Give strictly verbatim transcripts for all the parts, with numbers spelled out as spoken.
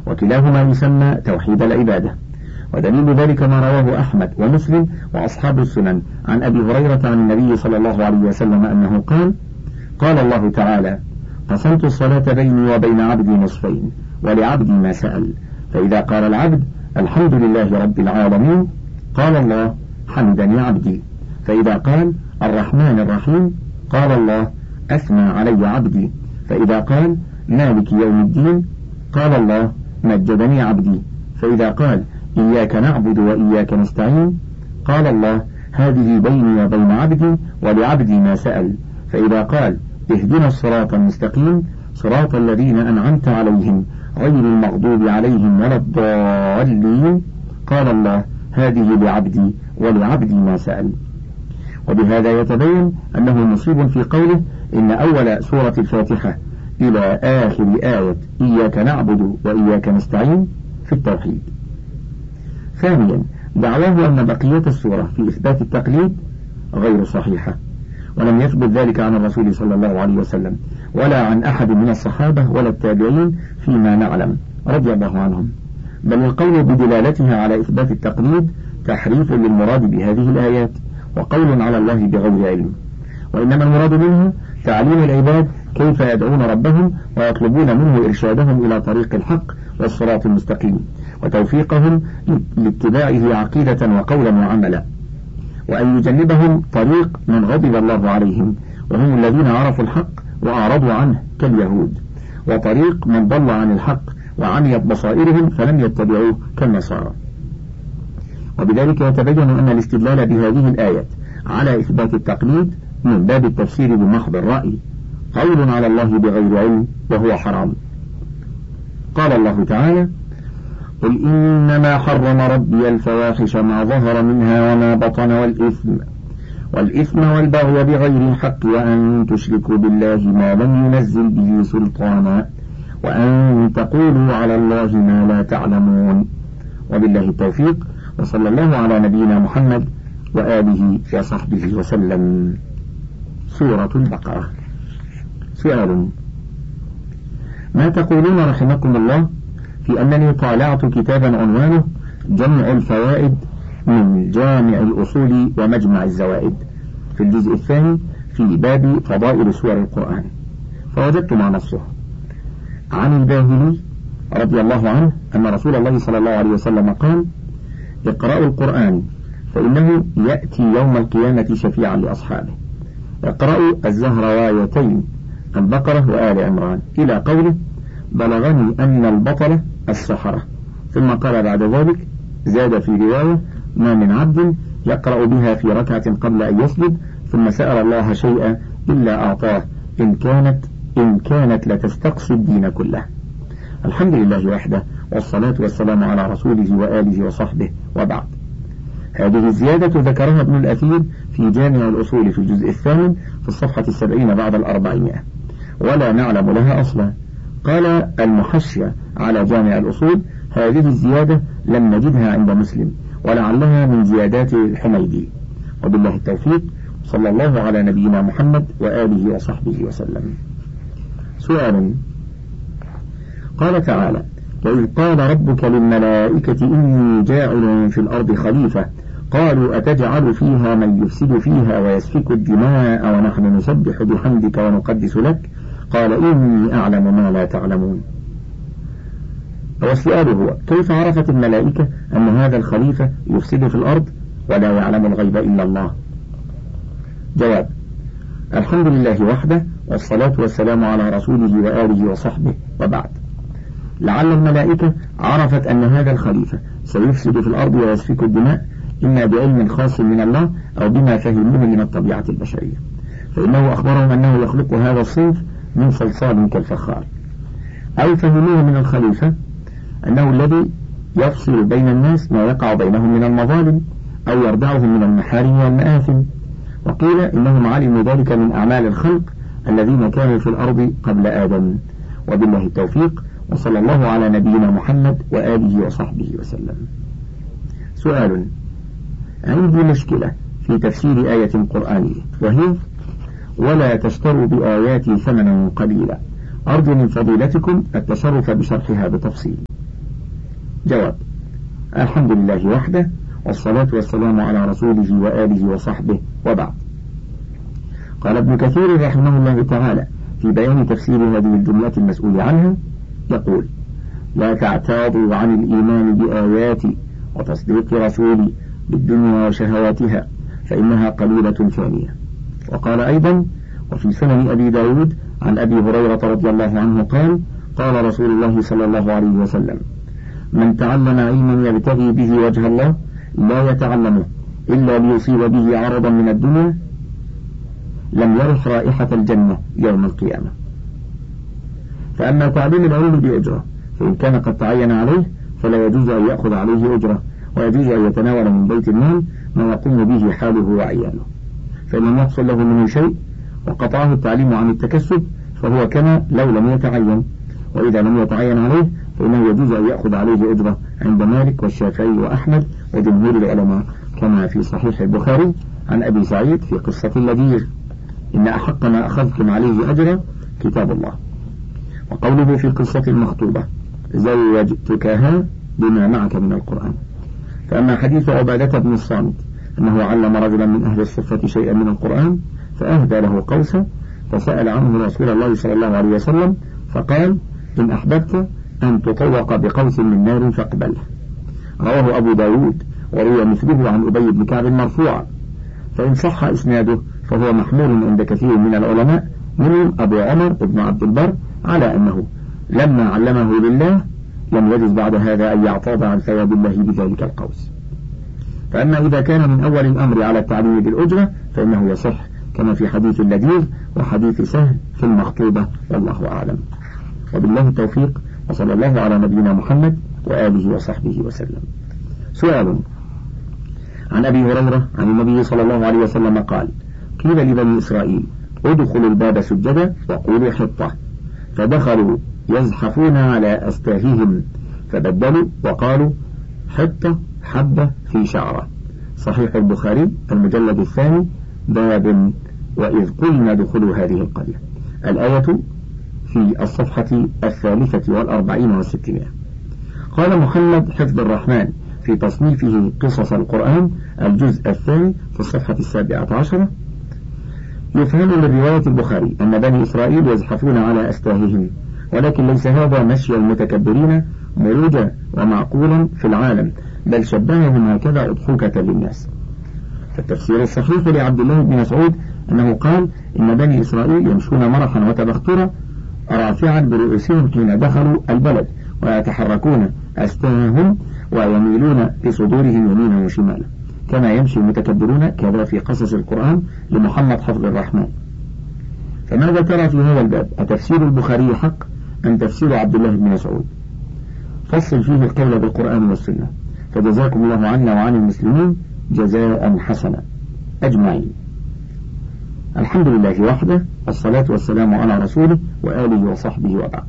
وكلاهما يسمى توحيد العبادة. ودليل ذلك ما رواه أحمد ومسلم وأصحاب السنن عن أبي هريرة عن النبي صلى الله عليه وسلم أنه قال: قال الله تعالى: قسمت الصلاة بيني وبين عبدي نصفين ولعبدي ما سأل، فإذا قال العبد الحمد لله رب العالمين قال الله: حمدني عبدي. فإذا قال الرحمن الرحيم قال الله: أثنى علي عبدي. فإذا قال مالك يوم الدين قال الله: مجدني عبدي. فإذا قال إياك نعبد وإياك نستعين قال الله: هذه بيني وبين عبدي ولعبدي ما سأل. فإذا قال اهدنا الصراط المستقيم صراط الذين أنعمت عليهم غير المغضوب عليهم ولا الضالين قال الله: هذه لعبدي ولعبدي ما سأل. وبهذا يتبين أنه مصيب في قوله إن أول سورة الفاتحة إلى آخر آية إياك نعبد وإياك نستعين في التوحيد. ثانيا، دعواه أن بقية السورة في إثبات التقليد غير صحيحة، ولم يثبت ذلك عن الرسول صلى الله عليه وسلم ولا عن أحد من الصحابة ولا التابعين فيما نعلم رضي الله عنهم، بل القول بدلالتها على إثبات التقليد تحريف للمراد بهذه الآيات وقول على الله بغير علم، وإنما المراد منه تعليم العباد كيف يدعون ربهم ويطلبون منه إرشادهم إلى طريق الحق والصراط المستقيم وتوفيقهم لاتباعه عقيدة وقولا وعملا، وأن يجنبهم طريق من غضب الله عليهم وهم الذين عرفوا الحق وأعرضوا عنه كاليهود، وطريق من ضل عن الحق وعميت بصائرهم فلم يتبعوه كالنصارى. وبذلك يتبين أن الاستدلال بهذه الآيات على إثبات التقليد من باب التفسير بمحض الرأي قول على الله بغير علم وهو حرام. قال الله تعالى: قل إنما حرم ربي الفواحش ما ظهر منها وما بطن والإثم والإثم والبغي بغير الحق وأن تشركوا بالله ما لم ينزل به سلطانا وأن تقولوا على الله ما لا تعلمون. وبالله التوفيق، وصلى الله على نبينا محمد وآله وصحبه وسلم. سورة البقرة. سؤال: ما تقولون رحمكم الله في أنني طالعت كتابا عنوانه جمع الفوائد من جامع الأصول ومجمع الزوائد في الجزء الثاني في باب فضائل سور القرآن، فوجدت مع نصه عن الباهلي رضي الله عنه أن رسول الله صلى الله عليه وسلم قال: اقرأوا القرآن فإنه يأتي يوم القيامة شفيعا لأصحابه. اقرأوا الزهروايتين البقرة وآل عمران إلى قوله: بلغني أن البطلة السحرة. ثم قال بعد ذلك، زاد في رواية: ما من عبد يقرأ بها في ركعة قبل أن يسجد ثم سأل الله شيئا إلا أعطاه إن كانت إن كانت لتستقصي الدين كله. الحمد لله وحده، والصلاة والسلام على رسوله وآله وصحبه، وبعد. هذه الزيادة ذكرها ابن الأثير في جامع الأصول في الجزء الثامن في الصفحة السبعين بعد الأربعمائة، ولا نعلم لها أصلا. قال المحشية على جامع الأصول: هذه الزيادة لم نجدها عند مسلم ولعلها من زيادات الحميدي. وبالله التوفيق، صلى الله على نبينا محمد وآله وصحبه وسلم. سؤال: قال تعالى: وإذ قال ربك للملائكة إني جاعل في الأرض خليفة قالوا أتجعل فيها من يفسد فيها ويسفك الدماء ونحن نسبح بحمدك ونقدس لك قال إني أعلم ما لا تعلمون. والسؤال هو: كيف عرفت الملائكة أن هذا الخليفة يفسد في الأرض ولا يعلم الغيب إلا الله؟ جواب: الحمد لله وحده، والصلاة والسلام على رسوله وآله وصحبه، وبعد. لعل الملائكة عرفت أن هذا الخليفة سيفسد في الأرض ويسفك الدماء إما بعلم خاص من الله أو بما فهموه من الطبيعة البشرية، فإنه أخبرهم أنه يخلق هذا الصنف من صلصال كالفخار، أو فهموه من الخليفة أنه الذي يفصل بين الناس ما يقع بينهم من المظالم أو يردعهم من المحارم والمآثم. وقيل إنهم علموا ذلك من أعمال الخلق الذين كانوا في الأرض قبل آدم. وبالله التوفيق، وصلى الله على نبينا محمد وآله وصحبه وسلم. سؤال: عندي مشكلة في تفسير آية قرآنية، وهي: ولا تشتروا بآياتي ثمنا قليلا، أرجو من فضيلتكم التصرف بشرحها بتفصيل. جواب: الحمد لله وحده، والصلاة والسلام على رسوله وآله وصحبه، وبعد. قال ابن كثير رحمه الله تعالى في بيان تفسير هذه الجملة المسؤول عنها، يقول: لا تعتاضوا عن الإيمان بآياتي وتصديق رسولي بالدنيا وشهواتها، فإنها قليلة ثانية. وقال أيضا: وفي سنن أبي داود عن أبي هريرة رضي الله عنه قال: قال رسول الله صلى الله عليه وسلم: من تعلم علما يبتغي به وجه الله لا يتعلمه إلا ليصيب به عرضا من الدنيا لم يرح رائحة الجنة يوم القيامة. فأما تعليم العلم بأجرة فإن كان قد تعين عليه فلا يجوز أن يأخذ عليه أجرة، ويجوز أن يتناول من بيت المال ما يقوم به حاله وعياله. فإن لم يحصل له منه شيء وقطعه التعليم عن التكسب فهو كما لو لم يتعين، وإذا لم يتعين عليه فإنه يجوز أن يأخذ عليه أجرة عند مالك والشافعي وأحمد وجمهور العلماء، كما في صحيح البخاري عن أبي سعيد في قصة اللذيذ: إن أحق ما أخذتم عليه أجرا كتاب الله. وقوله في قصة المخطوبة: زوجتكها بما معك من القرآن. فأما حديث عبادة بن الصامت أنه علم رجلا من أهل الصفة شيئا من القرآن فأهدى له قوسا، فسأل عنه رسول الله صلى الله عليه وسلم فقال: إن أحببت أن تطوق بقوس من نار فاقبله. رواه أبو داود، وروي مثله عن أبي بن كعب مرفوعا، فإن صح إسناده فهو محمول عند كثير من العلماء منهم أبو عمر بن عبد البر على أنه لما علمه لله لم يجوز بعد هذا أن يعتاض عن ثواب الله بذلك القوس. فأما إذا كان من أول الأمر على التعليم بالأجرة فإنه يصح، كما في حديث اللذيذ وحديث سهل في المخطوبة، والله أعلم. وبالله التوفيق، وصلى الله على نبينا محمد وآله وصحبه وسلم. سؤال: عن أبي هريرة عن النبي صلى الله عليه وسلم قال: قيل لبني إسرائيل: ادخلوا الباب سجدا وقولوا حطة، فدخلوا يزحفون على أستاههم، فبدلوا وقالوا حطة حبة في شعرة. صحيح البخاري المجلد الثاني باب وإذ قلنا ادخلوا هذه القرية. الآية في الصفحة الثالثة والأربعين والستين. قال محمد حفظ الرحمن في تصنيفه قصص القرآن الجزء الثاني في الصفحة السابعة عشرة: يفهم من رواية البخاري أن بني إسرائيل يزحفون على أستاههم، ولكن ليس هذا مشي المتكبرين مروجا ومعقولا في العالم، بل شبههم هكذا أضحوكة للناس. فالتفسير الصحيح لعبد الله بن مسعود أنه قال: إن بني إسرائيل يمشون مرحا وتبخترا رافعا برؤوسهم حين دخلوا البلد، ويتحركون أستاههم ويميلون بصدورهم يمينا وشمالا، كما يمشي المتكبرون كذا في قصص القرآن لمحمد حفظ الرحمن. فماذا ترى في هذا الباب؟ أتفسير البخاري حق أم تفسير عبد الله بن مسعود؟ فصل فيه القول بالقرآن والسنة، فجزاكم الله عنا وعن المسلمين جزاء حسنا أجمعين. الحمد لله وحده، والصلاة والسلام على رسوله وآله وصحبه، وبعد.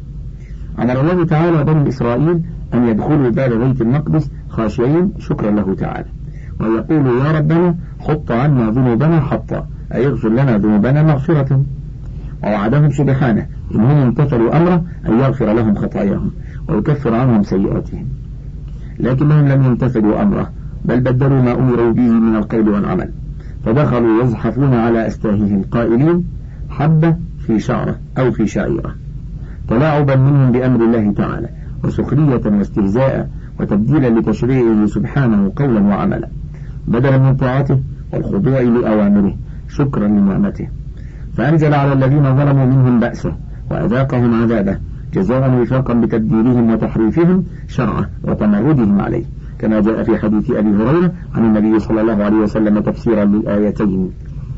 أمر الله تعالى بني إسرائيل أن يدخلوا باب بيت المقدس خاشعين شكرا له تعالى، ويقولوا: يا ربنا حط عنا ذنوبنا حطا، أي اغفر لنا ذنوبنا مغفرة. ووعدهم سبحانه إن هم امتثلوا أمره أن يغفر لهم خطاياهم ويكفر عنهم سيئاتهم، لكنهم لم يمتثلوا أمره، بل بدلوا ما أمروا به من القول والعمل، فدخلوا يزحفون على أستاههم قائلين حبة في شعرة أو في شعيرة، تلاعبا منهم بأمر الله تعالى وسخرية واستهزاء وتبديلا لتشريعه سبحانه قولا وعملا، بدلا من طاعته والخضوع لأوامره شكرا لنعمته، فأنزل على الذين ظلموا منهم بأسه وأذاقهم عذابه جزاء وفاقا بتبديلهم وتحريفهم شرعه وتمردهم عليه، كما جاء في حديث أبي هريرة عن النبي صلى الله عليه وسلم تفسيرا للآيتين: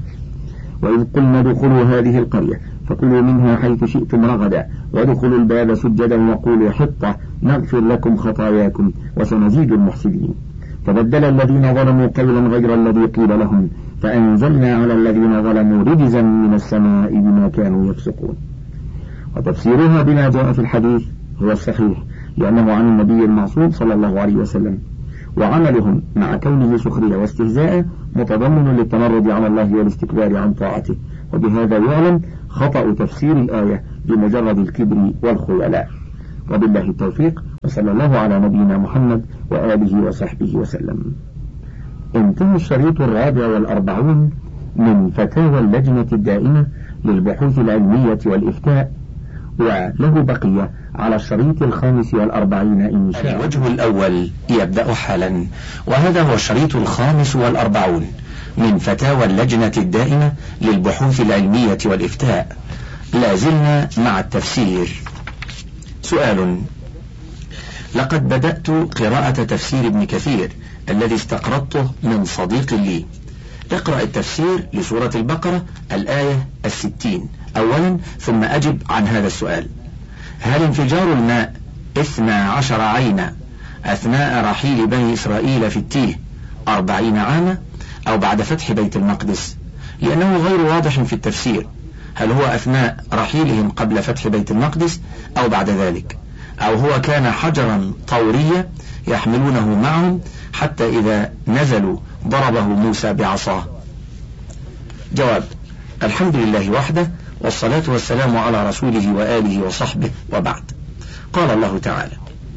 وإذ قلنا ادخلوا هذه القرية فكلوا منها حيث شئتم رغدا وادخلوا الباب سجدا وقولوا حطة نغفر لكم خطاياكم وسنزيد المحسنين. فبدل الذين ظلموا قولا غير الذي قيل لهم فأنزلنا على الذين ظلموا رجزا من السماء بما كانوا يفسقون. وتفسيرها بما جاء في الحديث هو الصحيح، لأنه عن النبي المعصوم صلى الله عليه وسلم، وعملهم مع كونه سخرية واستهزاء متضمن للتمرد على الله والاستكبار عن طاعته، وبهذا يعلم خطأ تفسير الآية بمجرد الكبر والخيلاء. وبالله التوفيق. وصلى الله على نبينا محمد وآله وصحبه وسلم. انتهى الشريط الرابع والأربعون من فتاوى اللجنة الدائمة للبحوث العلمية والإفتاء، وله بقية على الشريط الخامس والأربعين إن شاء الله. الوجه الأول يبدأ حالا، وهذا هو الشريط الخامس والأربعون من فتاوى اللجنة الدائمة للبحوث العلمية والإفتاء. لازلنا مع التفسير. سؤال: لقد بدأت قراءة تفسير ابن كثير الذي استقرضته من صديق لي. اقرأ التفسير لسورة البقرة الآية الستين أولا، ثم أجب عن هذا السؤال: هل انفجار الماء اثنى عشر عينا أثناء رحيل بني إسرائيل في التيه أربعين عاما أو بعد فتح بيت المقدس؟ لأنه غير واضح في التفسير، هل هو أثناء رحيلهم قبل فتح بيت المقدس أو بعد ذلك، أو هو كان حجرا طوريا يحملونه معهم حتى إذا نزلوا ضربه موسى بعصاه؟ جواب: الحمد لله وحده، والصلاة والسلام على رسوله وآله وصحبه، وبعد. قال الله تعالى: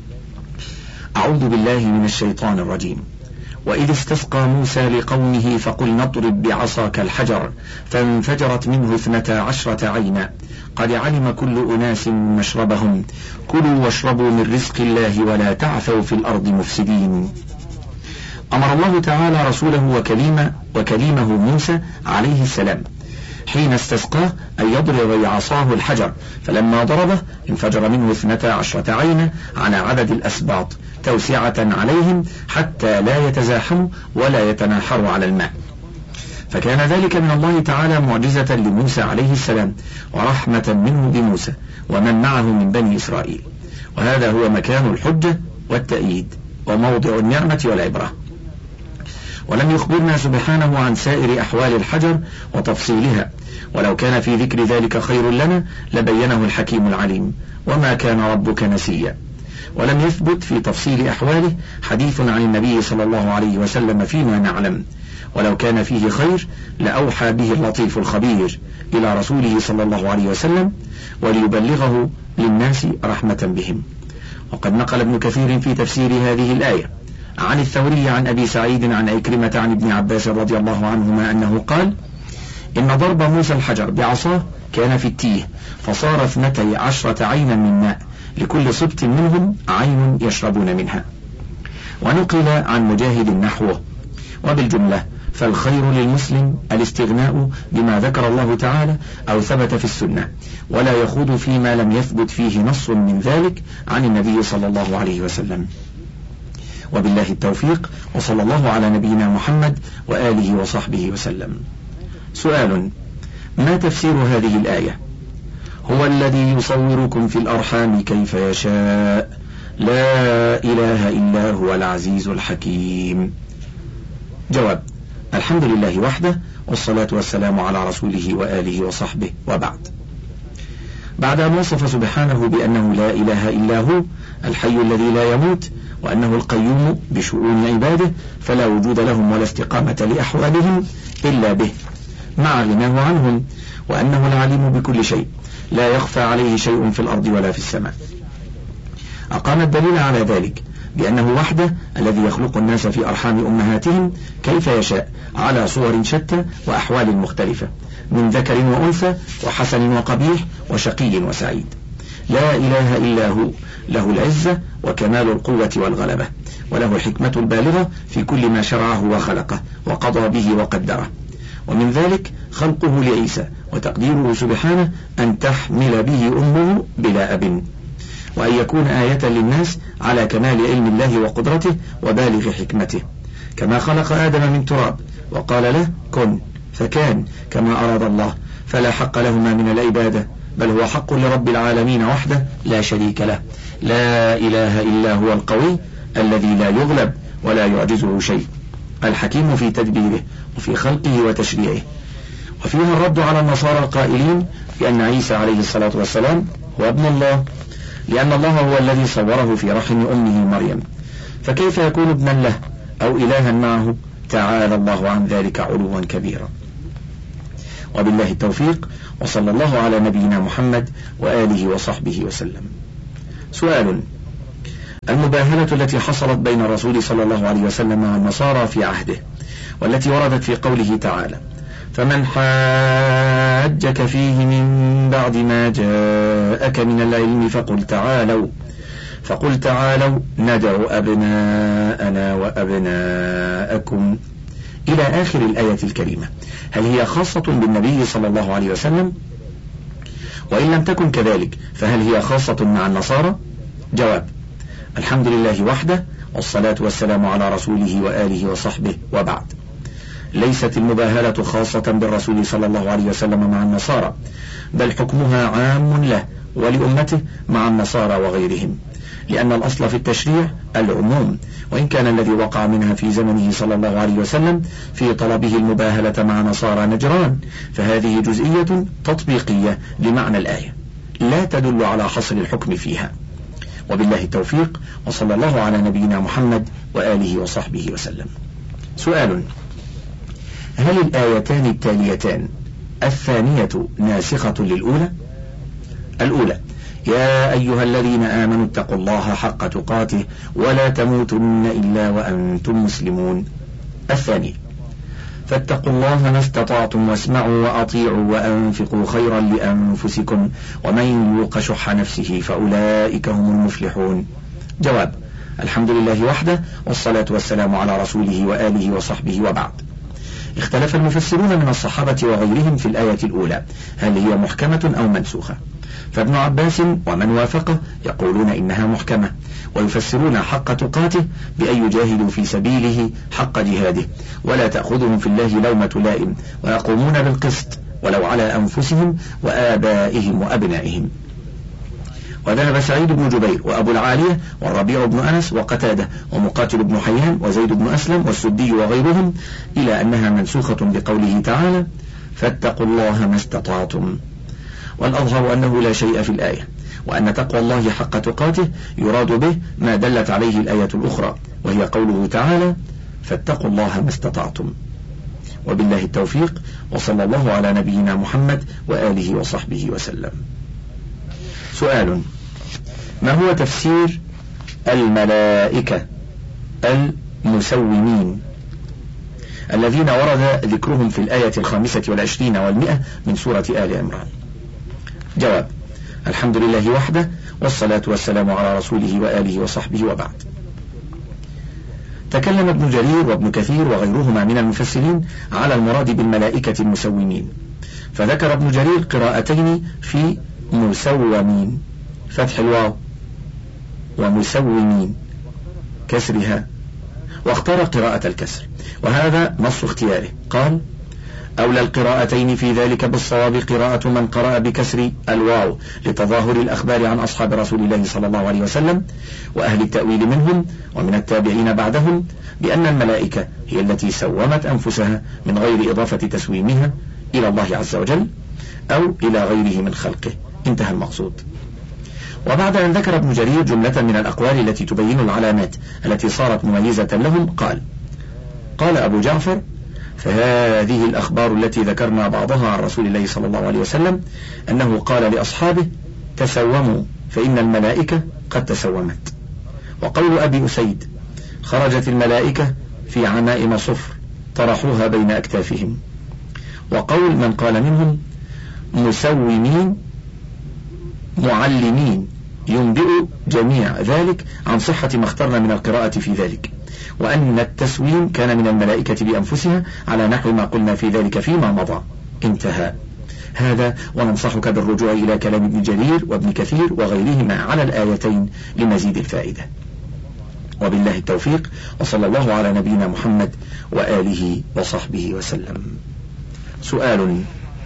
أعوذ بالله من الشيطان الرجيم: وإذ استسقى موسى لقومه فقل نضرب بعصاك الحجر فانفجرت منه اثنتا عشرة عينا قد علم كل أناس مشربهم كلوا واشربوا من رزق الله ولا تعثوا في الأرض مفسدين. أمر الله تعالى رسوله وكليمه, وكليمه موسى عليه السلام حين استسقاه أن يضرب بعصاه الحجر، فلما ضربه انفجر منه اثنتا عشرة عينا على عدد الأسباط توسعة عليهم حتى لا يتزاحموا ولا يتناحروا على الماء. فكان ذلك من الله تعالى معجزة لموسى عليه السلام ورحمة منه بموسى ومن معه من بني إسرائيل، وهذا هو مكان الحجة والتأييد وموضع النعمة والعبرة. ولم يخبرنا سبحانه عن سائر أحوال الحجر وتفصيلها، ولو كان في ذكر ذلك خير لنا لبينه الحكيم العليم، وما كان ربك نسيا. ولم يثبت في تفصيل أحواله حديث عن النبي صلى الله عليه وسلم فيما نعلم، ولو كان فيه خير لأوحى به اللطيف الخبير إلى رسوله صلى الله عليه وسلم وليبلغه للناس رحمة بهم. وقد نقل ابن كثير في تفسير هذه الآية عن الثوري عن أبي سعيد عن عكرمة عن ابن عباس رضي الله عنهما أنه قال: إن ضرب موسى الحجر بعصاه كان في التيه فصار اثنتي عشرة عينا من ماء لكل سبط منهم عين يشربون منها. ونقل عن مجاهد نحوه. وبالجملة فالخير للمسلم الاستغناء بما ذكر الله تعالى أو ثبت في السنة، ولا يخوض فيما لم يثبت فيه نص من ذلك عن النبي صلى الله عليه وسلم. وبالله التوفيق، وصلى الله على نبينا محمد وآله وصحبه وسلم. سؤال: ما تفسير هذه الآية؟ هو الذي يصوركم في الأرحام كيف يشاء لا إله إلا هو العزيز الحكيم. جواب: الحمد لله وحده، والصلاة والسلام على رسوله وآله وصحبه، وبعد. بعد أن وصف سبحانه بأنه لا إله إلا هو الحي الذي لا يموت، وأنه القيوم بشؤون عباده فلا وجود لهم ولا استقامة لأحوالهم إلا به مع غناه عنهم، وأنه العليم بكل شيء لا يخفى عليه شيء في الأرض ولا في السماء، أقام الدليل على ذلك بأنه وحده الذي يخلق الناس في أرحام أمهاتهم كيف يشاء على صور شتى وأحوال مختلفة من ذكر وأنثى وحسن وقبيح وشقي وسعيد. لا إله إلا هو، له العزة وكمال القوة والغلبة، وله الحكمة البالغة في كل ما شرعه وخلقه وقضى به وقدره. ومن ذلك خلقه لعيسى وتقديره سبحانه أن تحمل به أمه بلا أب، وأن يكون آية للناس على كمال علم الله وقدرته وبالغ حكمته، كما خلق آدم من تراب وقال له كن فكان كما أراد الله، فلا حق لهما من العبادة، بل هو حق لرب العالمين وحده لا شريك له. لا إله إلا هو القوي الذي لا يغلب ولا يعجزه شيء، الحكيم في تدبيره وفي خلقه وتشريعه. وفيها الرد على النصارى القائلين بأن عيسى عليه الصلاة والسلام هو ابن الله، لأن الله هو الذي صوره في رحم أمه مريم، فكيف يكون ابنا له أو إلها معه؟ تعالى الله عن ذلك علوا كبيرا. وبالله التوفيق، وصلى الله على نبينا محمد وآله وصحبه وسلم. سؤال: المباهلة التي حصلت بين الرسول صلى الله عليه وسلم مع النصارى في عهده، والتي وردت في قوله تعالى: فمن حاجك فيه من بعد ما جاءك من العلم فقل تعالوا فقل تعالوا ندعو أبناءنا وأبناءكم إلى آخر الآية الكريمة. هل هي خاصة بالنبي صلى الله عليه وسلم؟ وإن لم تكن كذلك فهل هي خاصة مع النصارى؟ جواب: الحمد لله وحده، والصلاة والسلام على رسوله وآله وصحبه، وبعد. ليست المباهلة خاصة بالرسول صلى الله عليه وسلم مع النصارى، بل حكمها عام له ولأمته مع النصارى وغيرهم، لأن الأصل في التشريع العموم، وإن كان الذي وقع منها في زمنه صلى الله عليه وسلم في طلبه المباهلة مع نصارى نجران، فهذه جزئية تطبيقية لمعنى الآية لا تدل على حصر الحكم فيها. وبالله التوفيق، وصلى الله على نبينا محمد وآله وصحبه وسلم. سؤال: هل الآيتان التاليتان الثانية ناسخة للأولى؟ الأولى: يا أيها الذين آمنوا اتقوا الله حق تقاته ولا تموتن إلا وأنتم مسلمون. الثانية: فاتقوا الله ما استطعتم واسمعوا وأطيعوا وأنفقوا خيرا لأنفسكم ومن يوق شح نفسه فأولئك هم المفلحون. جواب: الحمد لله وحده، والصلاة والسلام على رسوله وآله وصحبه، وبعد. اختلف المفسرون من الصحابة وغيرهم في الآية الأولى هل هي محكمة أو منسوخة، فابن عباس ومن وافقه يقولون إنها محكمة، ويفسرون حق تقاته بأن يجاهدوا في سبيله حق جهاده ولا تأخذهم في الله لومة لائم، ويقومون بالقسط ولو على أنفسهم وآبائهم وأبنائهم. وذهب سعيد بن جبير وأبو العالية والربيع بن أنس وقتادة ومقاتل بن حيان وزيد بن أسلم والسدي وغيرهم إلى أنها منسوخة بقوله تعالى: فاتقوا الله ما استطعتم. والأظهر أنه لا شيء في الآية، وأن تقوى الله حق تقاته يراد به ما دلت عليه الآية الأخرى، وهي قوله تعالى: فاتقوا الله ما استطعتم. وبالله التوفيق، وصلى الله على نبينا محمد وآله وصحبه وسلم. سؤال: ما هو تفسير الملائكة المسومين الذين ورد ذكرهم في الآية الخامسة والعشرين والمئة من سورة آل عمران؟ جواب: الحمد لله وحده، والصلاة والسلام على رسوله وآله وصحبه، وبعد. تكلم ابن جرير وابن كثير وغيرهما من المفسرين على المراد بالملائكة المسومين، فذكر ابن جرير قراءتين في مسومين فتح الواو ومسومين كسرها، واختار قراءة الكسر، وهذا نص اختياره. قال: أولى القراءتين في ذلك بالصواب قراءة من قرأ بكسر الواو لتظاهر الأخبار عن أصحاب رسول الله صلى الله عليه وسلم وأهل التأويل منهم ومن التابعين بعدهم بأن الملائكة هي التي سومت أنفسها من غير إضافة تسويمها إلى الله عز وجل أو إلى غيره من خلقه. انتهى المقصود. وبعد أن ذكر ابن جرير جملة من الأقوال التي تبين العلامات التي صارت مميزة لهم، قال: قال أبو جعفر: فهذه الأخبار التي ذكرنا بعضها عن رسول الله صلى الله عليه وسلم أنه قال لأصحابه: تسوموا فإن الملائكة قد تسومت. وقول أبي أسيد: خرجت الملائكة في عمائم صفر طرحوها بين أكتافهم. وقول من قال منهم: مسومين معلمين، ينبئ جميع ذلك عن صحة ما اخترنا من القراءة في ذلك، وأن التسويم كان من الملائكة بأنفسها على نحو ما قلنا في ذلك فيما مضى. انتهى. هذا وننصحك بالرجوع إلى كلام ابن جرير وابن كثير وغيرهما على الآيتين لمزيد الفائدة. وبالله التوفيق، وصلى الله على نبينا محمد وآله وصحبه وسلم. سؤال: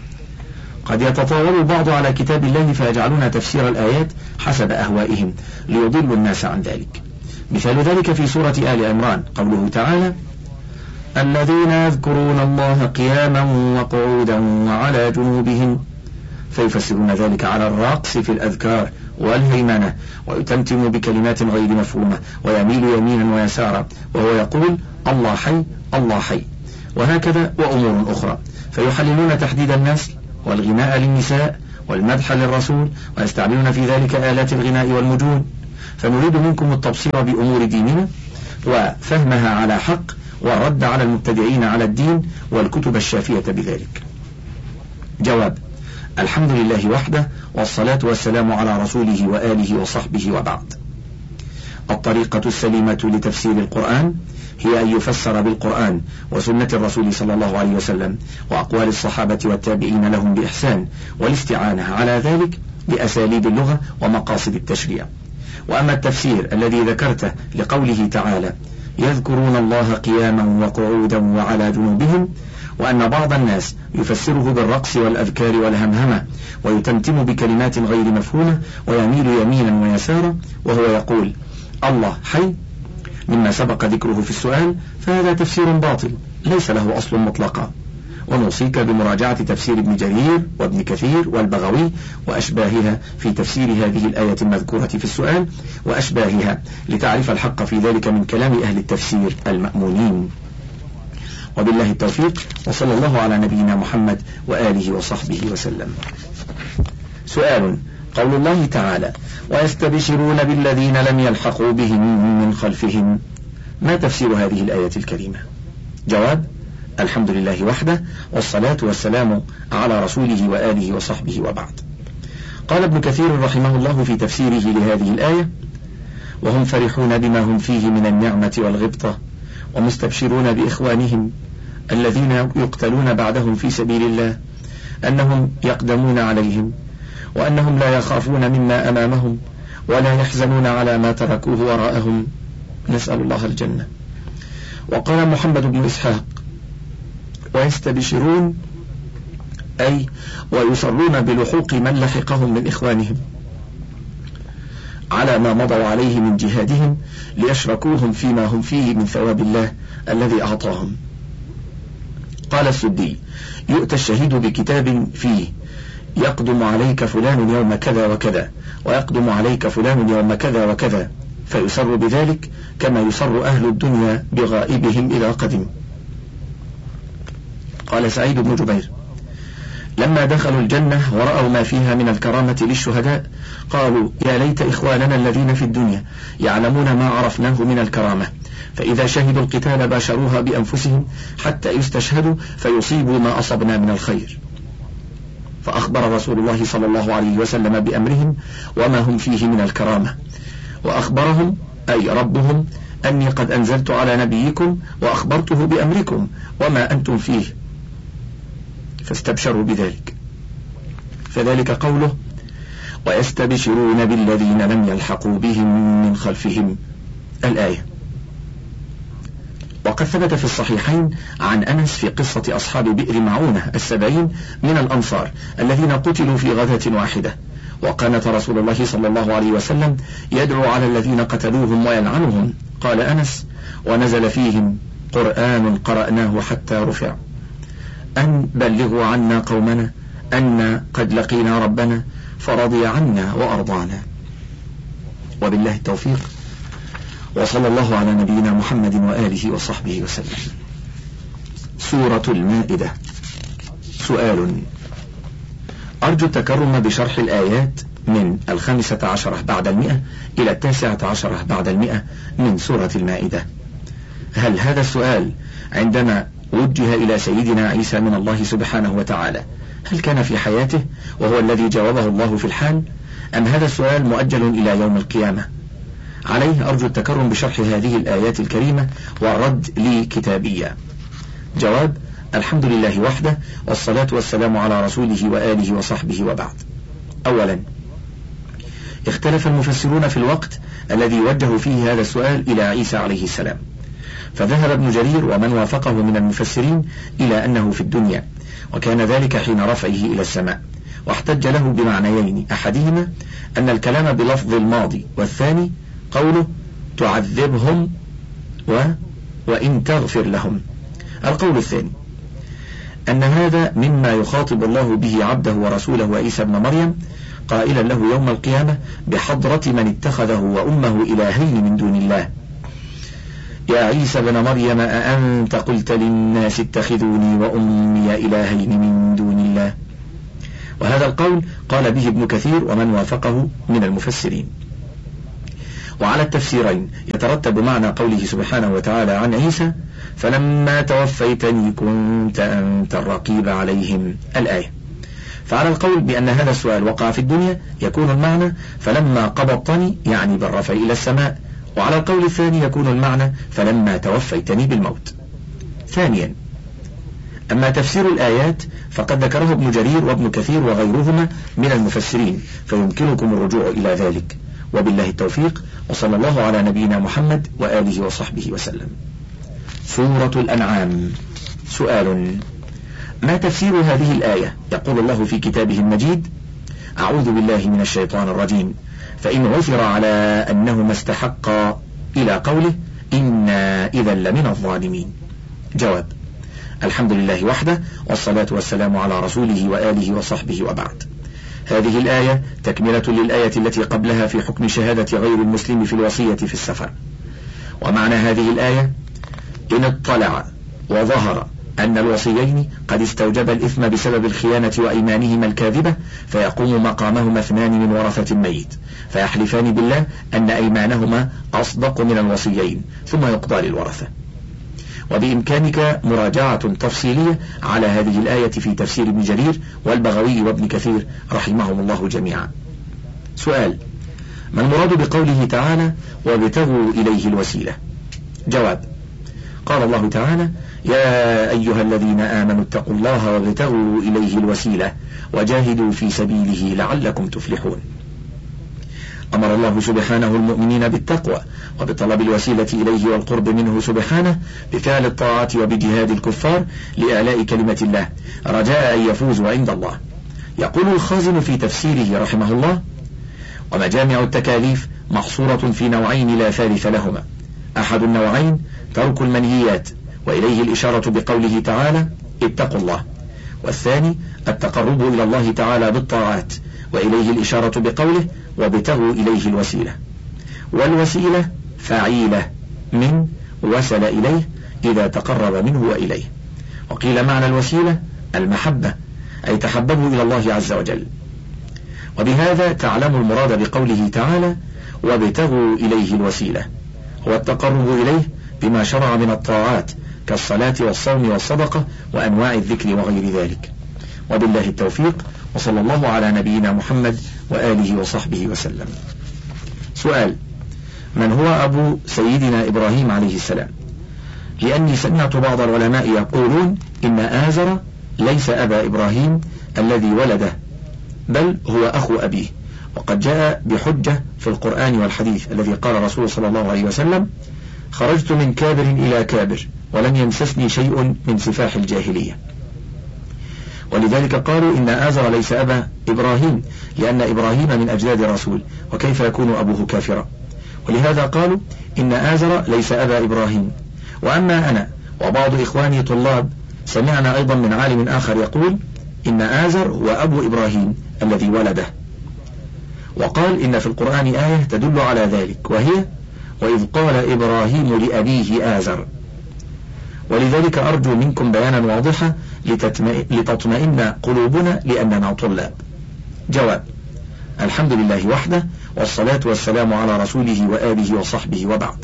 قد يتطاول البعض على كتاب الله فيجعلون تفسير الآيات حسب أهوائهم ليضلوا الناس عن ذلك. مثال ذلك في سورة آل عمران قوله تعالى: الذين يذكرون الله قياما وقعودا وعلى جنوبهم، فيفسرون ذلك على الرقص في الأذكار والهيمنة، ويتمتم بكلمات غير مفهومة ويميل يمينا ويسارا وهو يقول الله حي الله حي، وهكذا وأمور أخرى، فيحللون تحديد النسل والغناء للنساء والمدح للرسول، ويستعملون في ذلك آلات الغناء والمجون، فنريد منكم التبصير بأمور ديننا وفهمها على حق والرد على المبتدعين على الدين والكتب الشافية بذلك. جواب: الحمد لله وحده، والصلاة والسلام على رسوله وآله وصحبه، وبعد. الطريقة السليمة لتفسير القرآن هي أن يفسر بالقرآن وسنة الرسول صلى الله عليه وسلم وأقوال الصحابة والتابعين لهم بإحسان، والاستعانة على ذلك بأساليب اللغة ومقاصد التشريع. وأما التفسير الذي ذكرته لقوله تعالى: يذكرون الله قياما وقعودا وعلى جنوبهم، وأن بعض الناس يفسره بالرقص والأذكار والهمهمة ويتمتم بكلمات غير مفهومة ويميل يمينا ويسارا وهو يقول الله حي مما سبق ذكره في السؤال، فهذا تفسير باطل ليس له أصل مطلقا. ونوصيك بمراجعة تفسير ابن جرير وابن كثير والبغوي وأشباهها في تفسير هذه الآية المذكورة في السؤال وأشباهها لتعرف الحق في ذلك من كلام أهل التفسير المأمونين. وبالله التوفيق، وصلى الله على نبينا محمد وآله وصحبه وسلم. سؤال: قول الله تعالى: ويستبشرون بالذين لم يلحقوا بهم من خلفهم، ما تفسير هذه الآية الكريمة؟ جواب: الحمد لله وحده، والصلاة والسلام على رسوله وآله وصحبه، وبعد. قال ابن كثير رحمه الله في تفسيره لهذه الآية: وهم فرحون بما هم فيه من النعمة والغبطة، ومستبشرون بإخوانهم الذين يقتلون بعدهم في سبيل الله أنهم يقدمون عليهم، وأنهم لا يخافون مما أمامهم ولا يحزنون على ما تركوه وراءهم، نسأل الله الجنة. وقال محمد بن إسحاق: ويستبشرون أي ويصرون بلحوق من لحقهم من إخوانهم على ما مضوا عليه من جهادهم ليشركوهم فيما هم فيه من ثواب الله الذي أعطاهم. قال السدي: يؤتى الشهيد بكتاب فيه يقدم عليك فلان يوم كذا وكذا، ويقدم عليك فلان يوم كذا وكذا، فيسر بذلك كما يسر أهل الدنيا بغائبهم إذا قدم. قال سعيد بن جبير: لما دخلوا الجنة ورأوا ما فيها من الكرامة للشهداء قالوا: يا ليت إخواننا الذين في الدنيا يعلمون ما عرفناه من الكرامة، فإذا شهدوا القتال باشروها بأنفسهم حتى يستشهدوا فيصيبوا ما أصبنا من الخير. فأخبر رسول الله صلى الله عليه وسلم بأمرهم وما هم فيه من الكرامة، وأخبرهم أي ربهم أني قد أنزلت على نبيكم وأخبرته بأمركم وما أنتم فيه، فاستبشروا بذلك. فذلك قوله: ويستبشرون بالذين لم يلحقوا بهم من خلفهم، الآية. وقد ثبت في الصحيحين عن أنس في قصة أصحاب بئر معونة السبعين من الأنصار الذين قتلوا في غزوة واحدة، وكانت رسول الله صلى الله عليه وسلم يدعو على الذين قتلوهم ويلعنهم. قال أنس: ونزل فيهم قرآن قرأناه حتى رفع، أن بلغوا عنا قومنا أن قد لقينا ربنا فرضي عنا وأرضانا. وبالله التوفيق، وصلى الله على نبينا محمد وآله وصحبه وسلم. سورة المائدة. سؤال: أرجو التكرم بشرح الآيات من الخامسة عشرة بعد المئة إلى التاسعة عشرة بعد المئة من سورة المائدة. هل هذا السؤال عندما وجه إلى سيدنا عيسى من الله سبحانه وتعالى هل كان في حياته وهو الذي جاوبه الله في الحال، أم هذا السؤال مؤجل إلى يوم القيامة؟ عليه أرجو التكرم بشرح هذه الآيات الكريمة والرد لي كتابيا. جواب: الحمد لله وحده، والصلاة والسلام على رسوله وآله وصحبه، وبعد. أولا، اختلف المفسرون في الوقت الذي وجهوا فيه هذا السؤال إلى عيسى عليه السلام، فذهب ابن جرير ومن وافقه من المفسرين إلى أنه في الدنيا، وكان ذلك حين رفعه إلى السماء، واحتج له بمعنيين: أحدهما أن الكلام بلفظ الماضي، والثاني قوله تعذبهم و وإن تغفر لهم. القول الثاني أن هذا مما يخاطب الله به عبده ورسوله عيسى ابن مريم قائلا له يوم القيامة بحضرة من اتخذه وأمه إلهين من دون الله: يا عيسى ابن مريم أأنت قلت للناس اتخذوني وأمي إلهين من دون الله. وهذا القول قال به ابن كثير ومن وافقه من المفسرين. وعلى التفسيرين يترتب معنى قوله سبحانه وتعالى عن عيسى: فلما توفيتني كنت أنت الرقيب عليهم، الآية. فعلى القول بأن هذا السؤال وقع في الدنيا يكون المعنى: فلما قبضتني، يعني بالرفع إلى السماء. وعلى القول الثاني يكون المعنى: فلما توفيتني بالموت. ثانيا، أما تفسير الآيات فقد ذكره ابن جرير وابن كثير وغيرهما من المفسرين، فيمكنكم الرجوع إلى ذلك. وبالله التوفيق، وصلى الله على نبينا محمد وآله وصحبه وسلم. سورة الأنعام. سؤال: ما تفسير هذه الآية؟ يقول الله في كتابه المجيد: أعوذ بالله من الشيطان الرجيم، فإن عثر على أنهما استحقا، إلى قوله: إنا إذا لمن الظالمين. جواب: الحمد لله وحده، والصلاة والسلام على رسوله وآله وصحبه، وبعد. هذه الآية تكملة للآية التي قبلها في حكم شهادة غير المسلم في الوصية في السفر. ومعنى هذه الآية: إن اطلع وظهر أن الوصيين قد استوجب الإثم بسبب الخيانة وأيمانهما الكاذبة، فيقوم مقامهما اثنان من ورثة الميت، فيحلفان بالله أن أيمانهما أصدق من الوصيين، ثم يقضى للورثة. وبإمكانك مراجعة تفصيلية على هذه الآية في تفسير ابن جرير والبغوي وابن كثير رحمهم الله جميعا. سؤال: ما المراد بقوله تعالى: وابتغوا إليه الوسيلة؟ جواب: قال الله تعالى: يا أيها الذين آمنوا اتقوا الله وابتغوا إليه الوسيلة وجاهدوا في سبيله لعلكم تفلحون. أمر الله سبحانه المؤمنين بالتقوى وبطلب الوسيلة إليه والقرب منه سبحانه، بفعل الطاعات وبجهاد الكفار لإعلاء كلمة الله، رجاء أن يفوزوا عند الله. يقول الخازن في تفسيره رحمه الله: ومجامع التكاليف محصورة في نوعين لا ثالث لهما. أحد النوعين ترك المنهيات، وإليه الإشارة بقوله تعالى: اتقوا الله. والثاني التقرب إلى الله تعالى بالطاعات، وإليه الإشارة بقوله: وابتغوا إليه الوسيلة. والوسيلة فعيلة من وصل إليه، إذا تقرب منه وإليه. وقيل معنى الوسيلة المحبة، أي تحببوا إلى الله عز وجل. وبهذا تعلم المراد بقوله تعالى: وابتغوا إليه الوسيلة، هو التقرب إليه بما شرع من الطاعات كالصلاة والصوم والصدقة وأنواع الذكر وغير ذلك. وبالله التوفيق، وصلى الله على نبينا محمد وآله وصحبه وسلم. سؤال: من هو أبو سيدنا إبراهيم عليه السلام؟ لأني سمعت بعض العلماء يقولون إن آزر ليس أبا إبراهيم الذي ولده، بل هو أخو أبيه. وقد جاء بحجة في القرآن والحديث الذي قال الرسول صلى الله عليه وسلم: خرجت من كابر إلى كابر ولم يمسسني شيء من سفاح الجاهلية. ولذلك قالوا إن آزر ليس أبا إبراهيم، لأن إبراهيم من أجداد الرسول، وكيف يكون أبوه كافرا؟ ولهذا قالوا إن آزر ليس أبا إبراهيم. وأما أنا وبعض إخواني طلاب سمعنا أيضا من عالم آخر يقول إن آزر هو أبو إبراهيم الذي ولده، وقال إن في القرآن آية تدل على ذلك، وهي: وإذ قال إبراهيم لأبيه آزر. ولذلك أرجو منكم بيانا واضحا لتطمئن قلوبنا لأننا طلاب. جواب: الحمد لله وحده، والصلاة والسلام على رسوله وآله وصحبه، وبعد.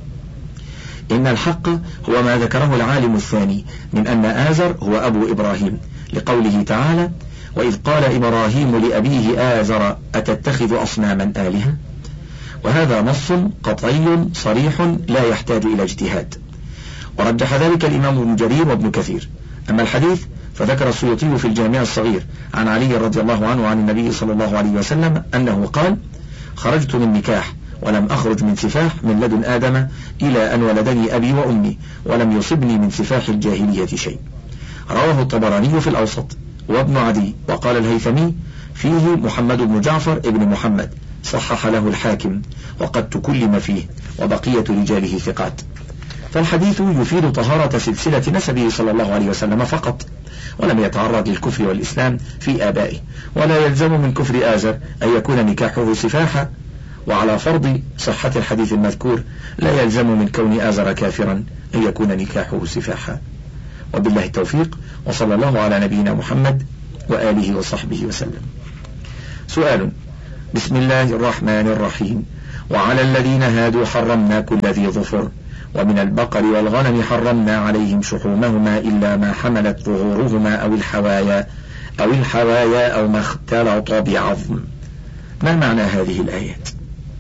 إن الحق هو ما ذكره العالم الثاني من أن آزر هو أبو إبراهيم، لقوله تعالى: وإذ قال إبراهيم لأبيه آزر أتتخذ أصناما آلهة. وهذا نص قطعي صريح لا يحتاج إلى اجتهاد، ورجح ذلك الإمام ابن جرير وابن كثير. أما الحديث فذكر السيوطي في الجامع الصغير عن علي رضي الله عنه عن النبي صلى الله عليه وسلم أنه قال: خرجت من نكاح ولم أخرج من سفاح من لدن آدم إلى أن ولدني أبي وأمي، ولم يصبني من سفاح الجاهلية شيء. رواه الطبراني في الأوسط وابن عدي، وقال الهيثمي فيه محمد بن جعفر ابن محمد، صحح له الحاكم، وقد تكلم فيه، وبقية رجاله ثقات. فالحديث يفيد طهارة سلسلة نسبه صلى الله عليه وسلم فقط، ولم يتعرض للكفر والإسلام في آبائه، ولا يلزم من كفر آزر أن يكون نكاحه سفاحا. وعلى فرض صحة الحديث المذكور لا يلزم من كون آزر كافرا أن يكون نكاحه سفاحا. وبالله التوفيق، وصلى الله على نبينا محمد وآله وصحبه وسلم. سؤال: بسم الله الرحمن الرحيم، وعلى الذين هادوا حرمنا كل ذي ظفر ومن البقر والغنم حرمنا عليهم شحومهما إلا ما حملت ظهورهما أو الحوايا أو الحوايا أو ما اختلط بعظم. ما معنى هذه الآيات؟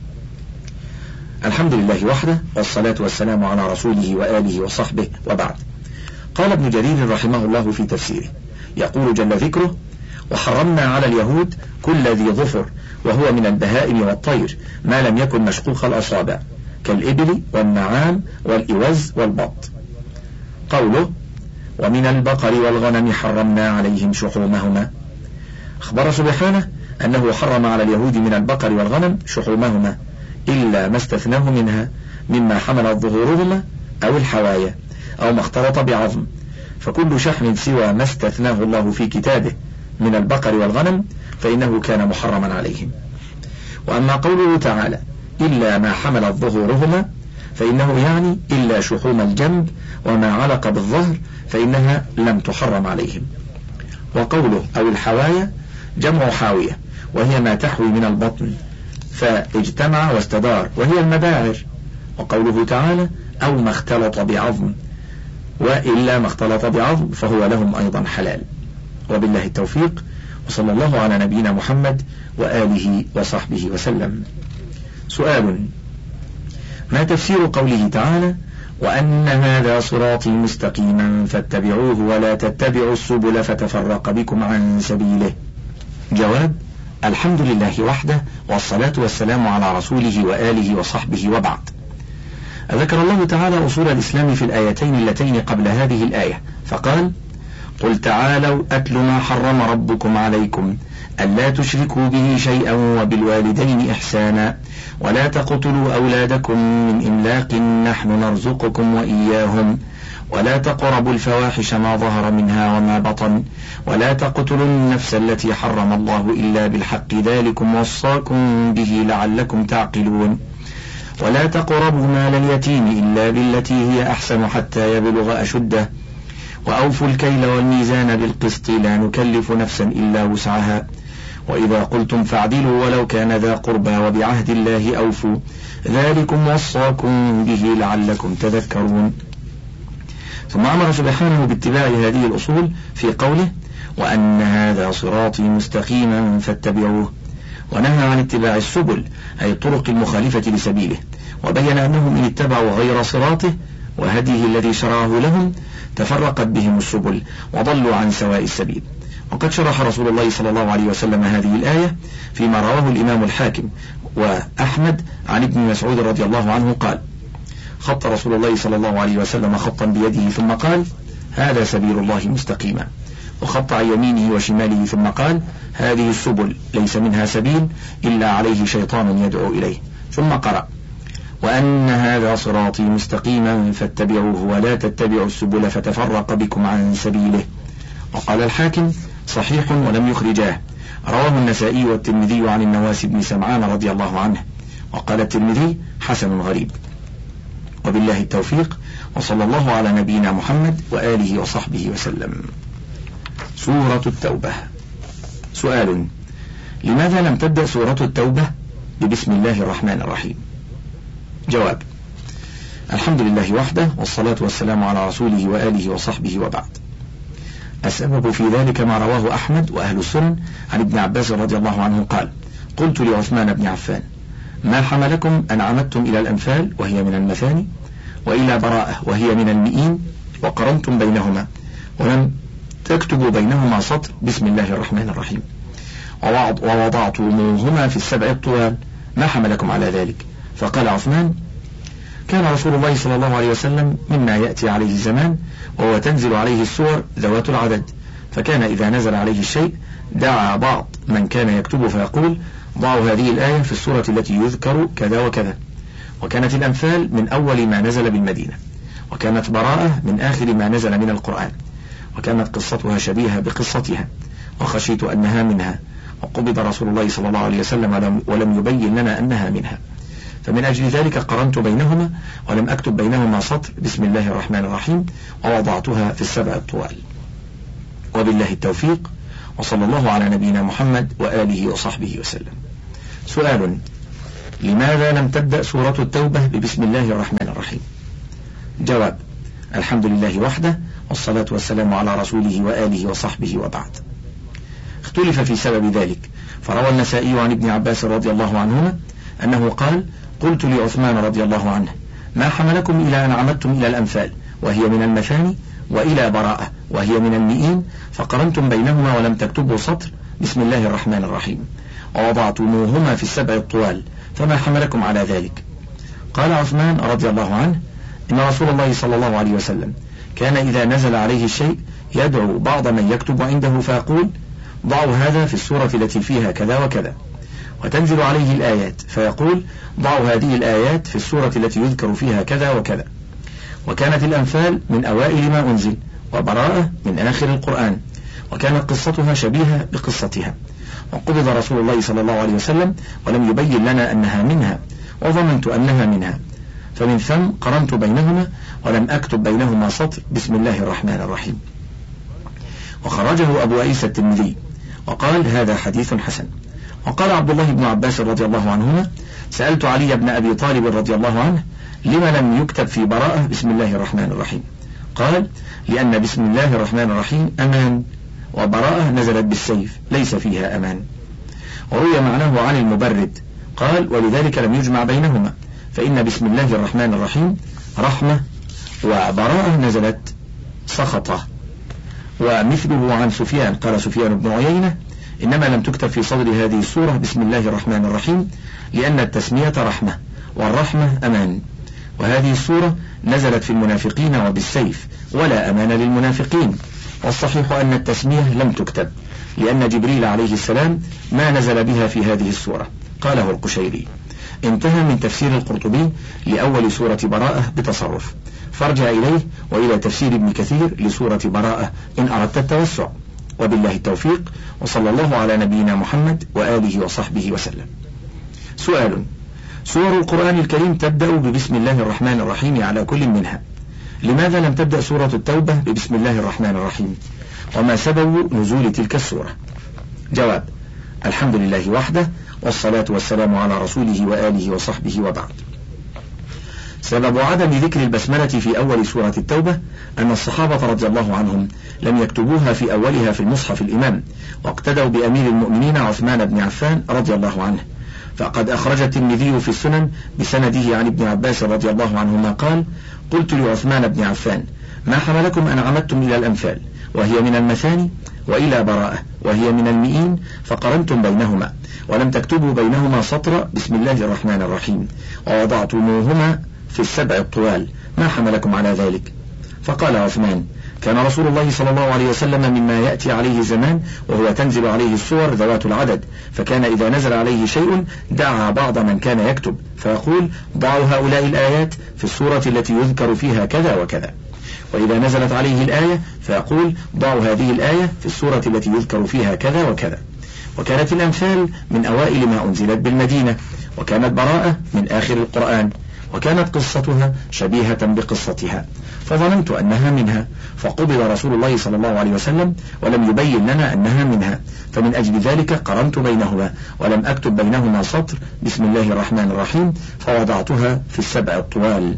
الحمد لله وحده، والصلاة والسلام على رسوله وآله وصحبه، وبعد. قال ابن جرير رحمه الله في تفسيره، يقول جل ذكره: وحرمنا على اليهود كل ذي ظفر، وهو من البهائم والطير ما لم يكن مشقوق الأصابع، كالإبل والنعام والإوز والبط. قوله: ومن البقر والغنم حرمنا عليهم شحومهما، أخبر سبحانه أنه حرم على اليهود من البقر والغنم شحومهما إلا ما استثناه منها مما حملت ظهورهما أو الحوايا أو ما اختلط بعظم، فكل شحم سوى ما استثناه الله في كتابه من البقر والغنم فإنه كان محرما عليهم. وأما قوله تعالى إلا ما حملت ظهورهما فإنه يعني إلا شحوم الجنب وما علق بالظهر فإنها لم تحرم عليهم. وقوله أو الحوايا جمع حاوية، وهي ما تحوي من البطن فاجتمع واستدار، وهي المباعر. وقوله تعالى أو ما اختلط بعظم، وإلا ما اختلط بعظم فهو لهم أيضا حلال. وبالله التوفيق، وصلى الله على نبينا محمد وآله وصحبه وسلم. سؤال: ما تفسير قوله تعالى وأن هذا صراطي مستقيما فاتبعوه ولا تتبعوا السبل فتفرق بكم عن سبيله؟ جواب: الحمد لله وحده، والصلاة والسلام على رسوله وآله وصحبه، وبعد. ذكر الله تعالى أصول الإسلام في الآيتين اللتين قبل هذه الآية، فقال: قل تعالوا أتل ما حرم ربكم عليكم ألا تشركوا به شيئا وبالوالدين إحسانا ولا تقتلوا أولادكم من إملاق نحن نرزقكم وإياهم ولا تقربوا الفواحش ما ظهر منها وما بطن ولا تقتلوا النفس التي حرم الله إلا بالحق ذلكم وصاكم به لعلكم تعقلون ولا تقربوا مال اليتيم إلا بالتي هي أحسن حتى يبلغ أشده وأوفوا الكيل والميزان بالقسط لا نكلف نفسا إلا وسعها وإذا قلتم فاعدلوا ولو كان ذا قربى وبعهد الله أوفوا ذلكم وصاكم به لعلكم تذكرون. ثم أمر سبحانه باتباع هذه الأصول في قوله وأن هذا صراطي مستقيما فاتبعوه، ونهى عن اتباع السبل أي الطرق المخالفة لسبيله، وبين أنهم إن اتبعوا غير صراطه وهديه الذي شرعه لهم تفرقت بهم السبل وضلوا عن سواء السبيل. وقد شرح رسول الله صلى الله عليه وسلم هذه الآية فيما رواه الإمام الحاكم وأحمد عن ابن مسعود رضي الله عنه قال: خط رسول الله صلى الله عليه وسلم خطا بيده ثم قال: هذا سبيل الله مستقيما، وخط عن يمينه وشماله ثم قال: هذه السبل ليس منها سبيل إلا عليه شيطان يدعو إليه، ثم قرأ: وأن هذا صراطي مستقيما فاتبعوه ولا تتبعوا السبل فتفرق بكم عن سبيله. وقال الحاكم: صحيح ولم يخرجاه، رواه النسائي والترمذي عن النواس بن سمعان رضي الله عنه، وقال الترمذي: حسن غريب. وبالله التوفيق، وصلى الله على نبينا محمد وآله وصحبه وسلم. سورة التوبة. سؤال: لماذا لم تبدأ سورة التوبة ببسم الله الرحمن الرحيم؟ جواب: الحمد لله وحده، والصلاة والسلام على رسوله وآله وصحبه، وبعد. السبب في ذلك ما رواه أحمد وأهل السنن عن ابن عباس رضي الله عنه قال: قلت لعثمان بن عفان: ما حملكم أن عمدتم إلى الأنفال وهي من المثاني وإلى براءة وهي من المئين وقرنتم بينهما ولم تكتبوا بينهما سطر بسم الله الرحمن الرحيم ووضعتموهما في السبع الطوال، ما حملكم على ذلك؟ فقال عثمان: كان رسول الله صلى الله عليه وسلم مما يأتي عليه الزمان وهو تنزل عليه السور ذوات العدد، فكان إذا نزل عليه الشيء دعا بعض من كان يكتب فيقول: ضعوا هذه الآية في السورة التي يذكر كذا وكذا. وكانت الأنفال من أول ما نزل بالمدينة، وكانت براءة من آخر ما نزل من القرآن، وكانت قصتها شبيهة بقصتها، وخشيت أنها منها، وقبض رسول الله صلى الله عليه وسلم ولم يبين لنا أنها منها، فمن أجل ذلك قرنت بينهما ولم أكتب بينهما سطر بسم الله الرحمن الرحيم ووضعتها في السبع الطوال. وبالله التوفيق، وصلى الله على نبينا محمد وآله وصحبه وسلم. سؤال: لماذا لم تبدأ سورة التوبة ببسم الله الرحمن الرحيم؟ جواب: الحمد لله وحده، والصلاة والسلام على رسوله وآله وصحبه وبعد. اختلف في سبب ذلك، فروى النسائي عن ابن عباس رضي الله عنهما أنه قال: قلت لعثمان رضي الله عنه: ما حملكم إلى أن عمدتم إلى الأنفال وهي من المثاني، وإلى براءة وهي من المئين، فقرنتم بينهما ولم تكتبوا سطر بسم الله الرحمن الرحيم، ووضعتموهما في السبع الطوال، فما حملكم على ذلك؟ قال عثمان رضي الله عنه: إن رسول الله صلى الله عليه وسلم كان إذا نزل عليه الشيء يدعو بعض من يكتب عنده فيقول: ضعوا هذا في السورة التي فيها كذا وكذا، وتنزل عليه الآيات فيقول: ضعوا هذه الآيات في السورة التي يذكر فيها كذا وكذا. وكانت الأنفال من أوائل ما أنزل، وبراءة من آخر القرآن، وكانت قصتها شبيهة بقصتها، وقبض رسول الله صلى الله عليه وسلم ولم يبين لنا أنها منها، وظننت أنها منها، فمن ثم قرنت بينهما ولم أكتب بينهما سطر بسم الله الرحمن الرحيم. وخرجه أبو عيسى الترمذي وقال: هذا حديث حسن. وقال عبد الله بن عباس رضي الله عنهما: سألت علي بن أبي طالب رضي الله عنه: لما لم يكتب في براءة بسم الله الرحمن الرحيم؟ قال: لأن بسم الله الرحمن الرحيم أمان، وبراءة نزلت بالسيف ليس فيها أمان. وروي معناه عن المبرد قال: ولذلك لم يجمع بينهما، فإن بسم الله الرحمن الرحيم رحمة، وبراءة نزلت سخطة. ومثله عن سفيان قال سفيان بن عيينة: إنما لم تكتب في صدر هذه السورة بسم الله الرحمن الرحيم لأن التسمية رحمة، والرحمة أمان، وهذه السورة نزلت في المنافقين وبالسيف، ولا أمان للمنافقين. والصحيح أن التسمية لم تكتب، لأن جبريل عليه السلام ما نزل بها في هذه السورة. قاله القشيري. انتهى من تفسير القرطبي لأول سورة براءة بتصرف، فارجع إليه وإلى تفسير ابن كثير لسورة براءة إن أردت التوسع. وبالله التوفيق، وصلى الله على نبينا محمد وآله وصحبه وسلم. سؤال: سور القرآن الكريم تبدأ ببسم الله الرحمن الرحيم على كل منها، لماذا لم تبدأ سورة التوبة ببسم الله الرحمن الرحيم؟ وما سبب نزول تلك السورة؟ جواب: الحمد لله وحده، والصلاة والسلام على رسوله وآله وصحبه وبعد. سبب عدم ذكر البسملة في أول سورة التوبة أن الصحابة رضي الله عنهم لم يكتبوها في أولها في المصحف الإمام، واقتدوا بأمير المؤمنين عثمان بن عفان رضي الله عنه. فقد أخرج الترمذي في السنن بسنده عن ابن عباس رضي الله عنهما قال: قلت لعثمان بن عفان: ما حملكم أن عمدتم إلى الأنفال وهي من المثاني، وإلى براءة وهي من المئين، فقرنتم بينهما ولم تكتبوا بينهما سطر بسم الله الرحمن الرحيم، ووضعتموهما في السبع الطوال، ما حملكم على ذلك؟ فقال عثمان: كان رسول الله صلى الله عليه وسلم مما يأتي عليه زمان وهو تنزل عليه السور ذوات العدد، فكان إذا نزل عليه شيء دعا بعض من كان يكتب فيقول: ضعوا هؤلاء الآيات في السورة التي يذكر فيها كذا وكذا، وإذا نزلت عليه الآية فيقول: ضعوا هذه الآية في السورة التي يذكر فيها كذا وكذا. وكانت الأنفال من أوائل ما أنزلت بالمدينة، وكانت براءة من آخر القرآن، وكانت قصتها شبيهة بقصتها، فظننت أنها منها، فقبض رسول الله صلى الله عليه وسلم ولم يبين لنا أنها منها، فمن أجل ذلك قرنت بينهما ولم أكتب بينهما سطر بسم الله الرحمن الرحيم، فوضعتها في السبع الطوال.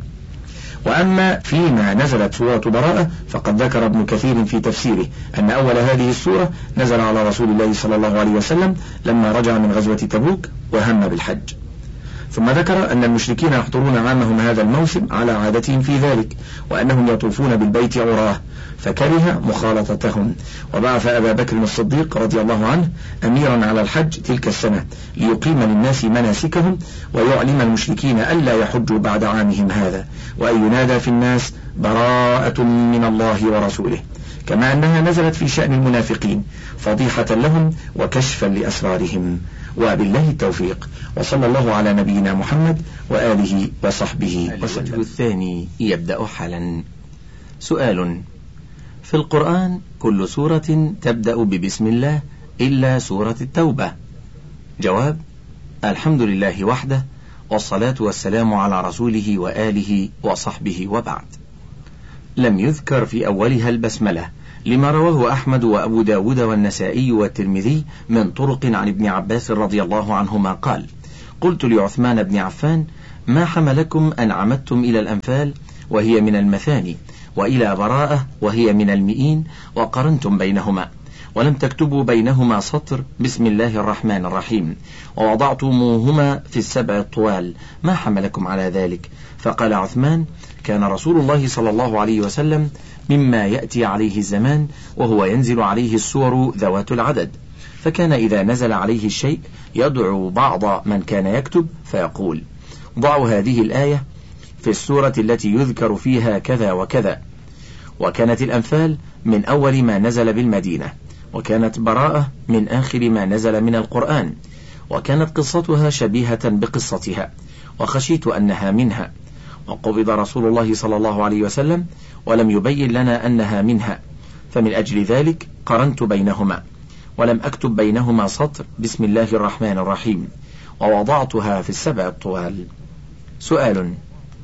وأما فيما نزلت سورة براءة فقد ذكر ابن كثير في تفسيره أن أول هذه السورة نزل على رسول الله صلى الله عليه وسلم لما رجع من غزوة تبوك وهم بالحج. ثم ذكر أن المشركين يحضرون عامهم هذا الموسم على عادتهم في ذلك، وأنهم يطوفون بالبيت عراه، فكره مخالطتهم، وبعث أبا بكر الصديق رضي الله عنه أميرا على الحج تلك السنة ليقيم للناس مناسكهم، ويعلم المشركين ألا يحجوا بعد عامهم هذا، وأن ينادى في الناس: براءة من الله ورسوله، كما أنها نزلت في شأن المنافقين فضيحة لهم وكشفا لأسرارهم. وبالله التوفيق، وصلى الله على نبينا محمد وآله وصحبه وسلم. الوجه الثاني يبدأ حالا. سؤال: في القرآن كل سورة تبدأ ببسم الله إلا سورة التوبة. جواب: الحمد لله وحده، والصلاة والسلام على رسوله وآله وصحبه وبعد. لم يذكر في أولها البسملة، لما رواه أحمد وأبو داود والنسائي والترمذي من طرق عن ابن عباس رضي الله عنهما قال: قلت لعثمان بن عفان: ما حملكم أن عمدتم إلى الأنفال وهي من المثاني، وإلى براءة وهي من المئين، وقرنتم بينهما، ولم تكتبوا بينهما سطر بسم الله الرحمن الرحيم، ووضعتموهما في السبع الطوال، ما حملكم على ذلك؟ فقال عثمان: كان رسول الله صلى الله عليه وسلم مما يأتي عليه الزمان وهو ينزل عليه السور ذوات العدد، فكان إذا نزل عليه الشيء يدعو بعض من كان يكتب فيقول: ضعوا هذه الآية في السورة التي يذكر فيها كذا وكذا. وكانت الأنفال من أول ما نزل بالمدينة، وكانت براءة من آخر ما نزل من القرآن، وكانت قصتها شبيهة بقصتها، وخشيت أنها منها، وقبض رسول الله صلى الله عليه وسلم ولم يبين لنا أنها منها، فمن أجل ذلك قرنت بينهما، ولم أكتب بينهما سطر بسم الله الرحمن الرحيم، ووضعتها في السبع الطوال. سؤال: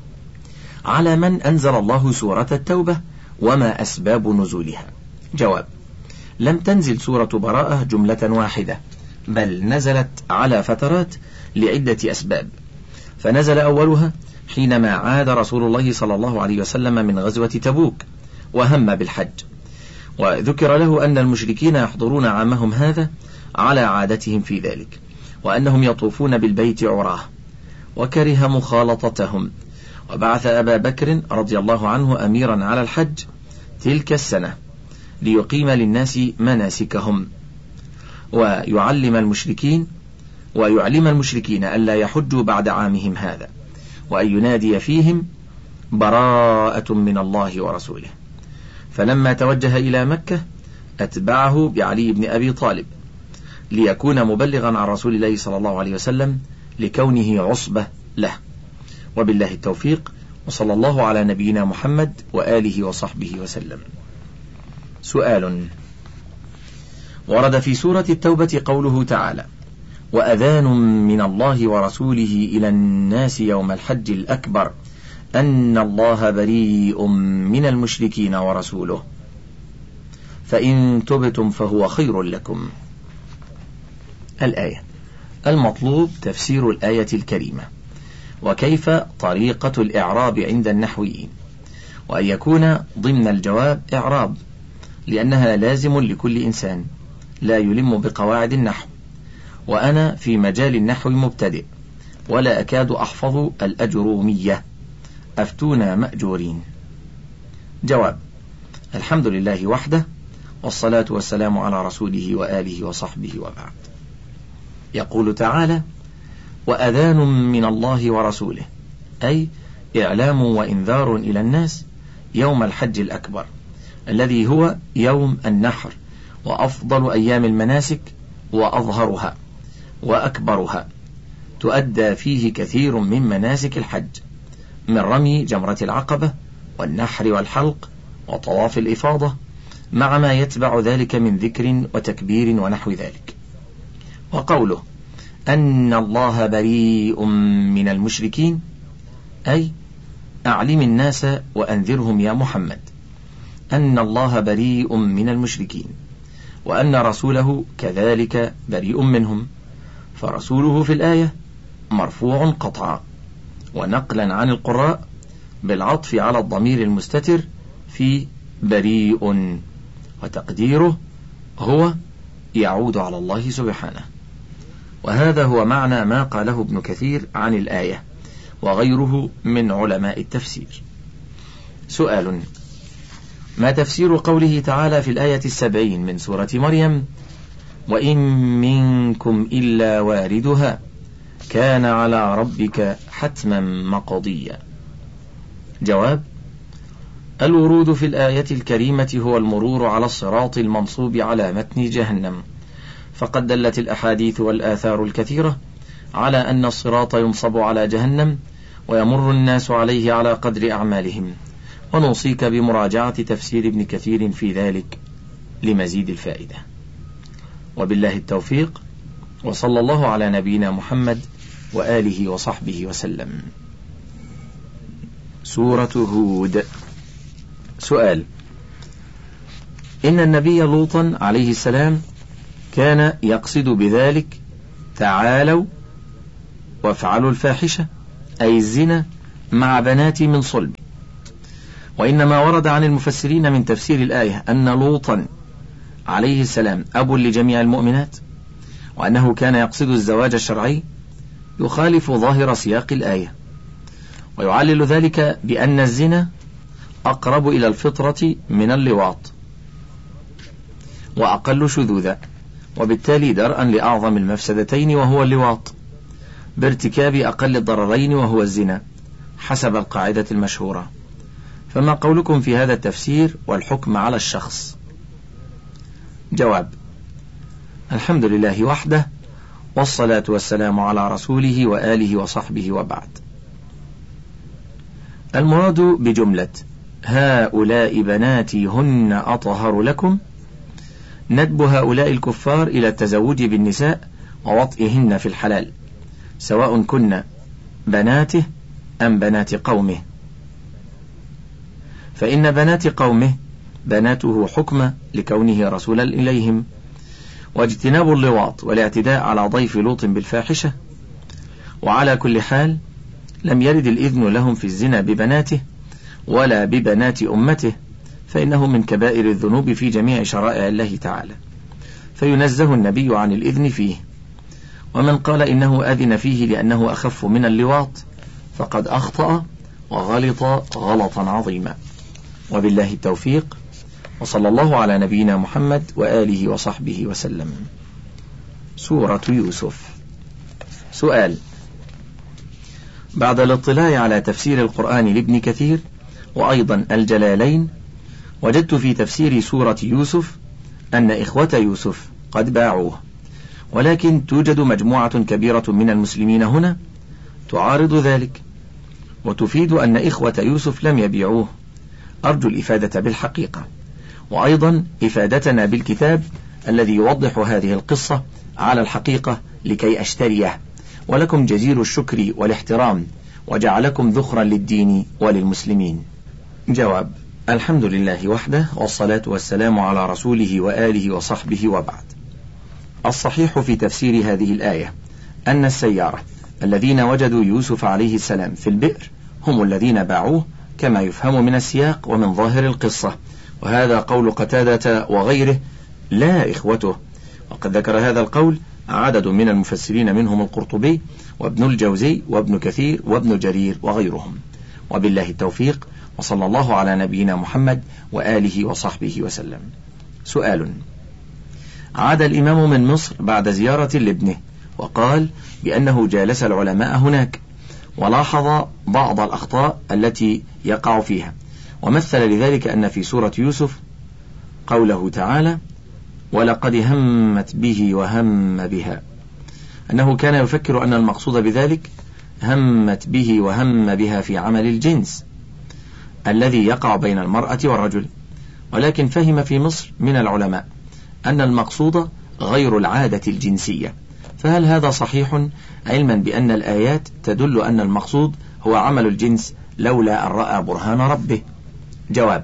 على من أنزل الله سورة التوبة، وما أسباب نزولها؟ جواب: لم تنزل سورة براءة جملة واحدة، بل نزلت على فترات لعدة أسباب. فنزل أولها حينما عاد رسول الله صلى الله عليه وسلم من غزوة تبوك وهم بالحج، وذكر له أن المشركين يحضرون عامهم هذا على عادتهم في ذلك، وأنهم يطوفون بالبيت عراه، وكره مخالطتهم، وبعث أبا بكر رضي الله عنه أميرا على الحج تلك السنة ليقيم للناس مناسكهم، ويعلم المشركين ويعلم المشركين ألا يحجوا بعد عامهم هذا، وأن ينادي فيهم: براءة من الله ورسوله. فلما توجه إلى مكة أتبعه بعلي بن أبي طالب ليكون مبلغا عن رسول الله صلى الله عليه وسلم لكونه عصبة له. وبالله التوفيق، وصلى الله على نبينا محمد وآله وصحبه وسلم. سؤال: ورد في سورة التوبة قوله تعالى: وأذان من الله ورسوله إلى الناس يوم الحج الأكبر أن الله بريء من المشركين ورسوله، فإن تبتم فهو خير لكم. الآية. المطلوب تفسير الآية الكريمة، وكيف طريقة الإعراب عند النحويين، وأن يكون ضمن الجواب إعراب، لأنها لازم لكل إنسان لا يلم بقواعد النحو، وأنا في مجال النحو مبتدئ ولا أكاد أحفظ الأجرومية، أفتونا مأجورين. جواب: الحمد لله وحده، والصلاة والسلام على رسوله وآله وصحبه، وبعد. يقول تعالى: وأذان من الله ورسوله، أي إعلام وإنذار إلى الناس يوم الحج الأكبر الذي هو يوم النحر، وأفضل أيام المناسك، وأظهرها وأكبرها، تؤدى فيه كثير من مناسك الحج، من رمي جمرة العقبة والنحر والحلق وطواف الإفاضة، مع ما يتبع ذلك من ذكر وتكبير ونحو ذلك. وقوله أن الله بريء من المشركين، أي أعلم الناس وأنذرهم يا محمد أن الله بريء من المشركين، وأن رسوله كذلك بريء منهم، فرسوله في الآية مرفوع قطعا، ونقلا عن القراء بالعطف على الضمير المستتر في بريء، وتقديره هو يعود على الله سبحانه. وهذا هو معنى ما قاله ابن كثير عن الآية وغيره من علماء التفسير. سؤال: ما تفسير قوله تعالى في الآية السبعين من سورة مريم: وإن منكم إلا واردها كان على ربك حتما مقضيا؟ جواب: الورود في الآية الكريمة هو المرور على الصراط المنصوب على متن جهنم، فقد دلت الأحاديث والآثار الكثيرة على أن الصراط ينصب على جهنم، ويمر الناس عليه على قدر أعمالهم، ونوصيك بمراجعة تفسير ابن كثير في ذلك لمزيد الفائدة. وبالله التوفيق، وصلى الله على نبينا محمد وآله وصحبه وسلم. سورة هود. سؤال: إن النبي لوطا عليه السلام كان يقصد بذلك تعالوا وافعلوا الفاحشة أي الزنا مع بناتي من صلب. وإنما ورد عن المفسرين من تفسير الآية أن لوطا عليه السلام أب لجميع المؤمنات، وأنه كان يقصد الزواج الشرعي، يخالف ظاهر سياق الآية، ويعلل ذلك بأن الزنا أقرب إلى الفطرة من اللواط وأقل شذوذا، وبالتالي درءا لأعظم المفسدتين وهو اللواط بارتكاب أقل الضررين وهو الزنا حسب القاعدة المشهورة. فما قولكم في هذا التفسير والحكم على الشخص؟ جواب: الحمد لله وحده، والصلاة والسلام على رسوله وآله وصحبه وبعد. المراد بجملة هؤلاء بناتي هن أطهر لكم ندب هؤلاء الكفار إلى التزوج بالنساء ووطئهن في الحلال، سواء كن بناته أم بنات قومه، فإن بنات قومه بناته حكم لكونه رسولا إليهم، واجتناب اللواط والاعتداء على ضيف لوط بالفاحشة. وعلى كل حال لم يرد الإذن لهم في الزنا ببناته ولا ببنات أمته، فإنه من كبائر الذنوب في جميع شرائع الله تعالى، فينزه النبي عن الإذن فيه. ومن قال إنه أذن فيه لأنه أخف من اللواط فقد أخطأ وغلط غلطا عظيما. وبالله التوفيق، وصلى الله على نبينا محمد وآله وصحبه وسلم. سورة يوسف. سؤال: بعد الاطلاع على تفسير القرآن لابن كثير وأيضا الجلالين، وجدت في تفسير سورة يوسف أن إخوة يوسف قد باعوه، ولكن توجد مجموعة كبيرة من المسلمين هنا تعارض ذلك وتفيد أن إخوة يوسف لم يبيعوه. أرجو الإفادة بالحقيقة، وأيضا إفادتنا بالكتاب الذي يوضح هذه القصة على الحقيقة لكي أشتريه، ولكم جزيل الشكر والاحترام، وجعلكم ذخرا للدين وللمسلمين. جواب: الحمد لله وحده، والصلاة والسلام على رسوله وآله وصحبه وبعد. الصحيح في تفسير هذه الآية أن السيارة الذين وجدوا يوسف عليه السلام في البئر هم الذين باعوه، كما يفهم من السياق ومن ظاهر القصة، وهذا قول قتادة وغيره لا إخوته. وقد ذكر هذا القول عدد من المفسرين منهم القرطبي وابن الجوزي وابن كثير وابن جرير وغيرهم. وبالله التوفيق، وصلى الله على نبينا محمد وآله وصحبه وسلم. سؤال: عاد الإمام من مصر بعد زيارة لابنه، وقال بأنه جالس العلماء هناك ولاحظ بعض الأخطاء التي يقع فيها، ومثل لذلك أن في سورة يوسف قوله تعالى: ولقد همت به وهم بها، أنه كان يفكر أن المقصود بذلك همت به وهم بها في عمل الجنس الذي يقع بين المرأة والرجل، ولكن فهم في مصر من العلماء أن المقصود غير العادة الجنسية. فهل هذا صحيح، علما بأن الآيات تدل أن المقصود هو عمل الجنس لولا أن رأى برهان ربه؟ جواب: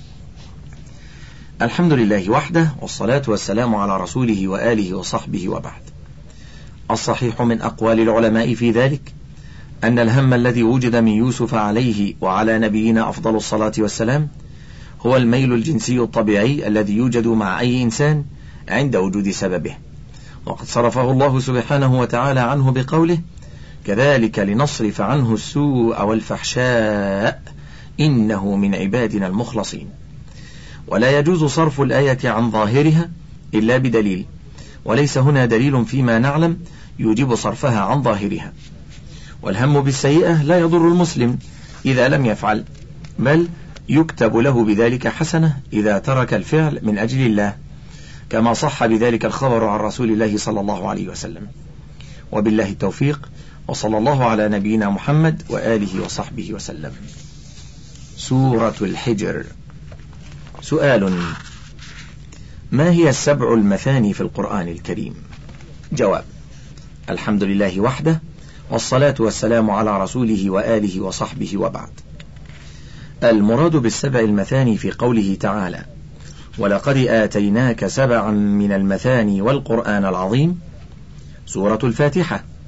الحمد لله وحده، والصلاة والسلام على رسوله وآله وصحبه وبعد. الصحيح من أقوال العلماء في ذلك أن الهم الذي وجد من يوسف عليه وعلى نبينا أفضل الصلاة والسلام هو الميل الجنسي الطبيعي الذي يوجد مع أي إنسان عند وجود سببه، وقد صرفه الله سبحانه وتعالى عنه بقوله: كذلك لنصرف عنه السوء والفحشاء إنه من عبادنا المخلصين. ولا يجوز صرف الآية عن ظاهرها إلا بدليل، وليس هنا دليل فيما نعلم يوجب صرفها عن ظاهرها. والهم بالسيئة لا يضر المسلم إذا لم يفعل، بل يكتب له بذلك حسنة إذا ترك الفعل من أجل الله، كما صح بذلك الخبر عن رسول الله صلى الله عليه وسلم. وبالله التوفيق، وصلى الله على نبينا محمد وآله وصحبه وسلم. سورة الحجر. سؤال: ما هي السبع المثاني في القرآن الكريم؟ جواب: الحمد لله وحده، والصلاة والسلام على رسوله وآله وصحبه وبعد. المراد بالسبع المثاني في قوله تعالى: ولقد آتيناك سبعا من المثاني والقرآن العظيم، سورة الفاتحة،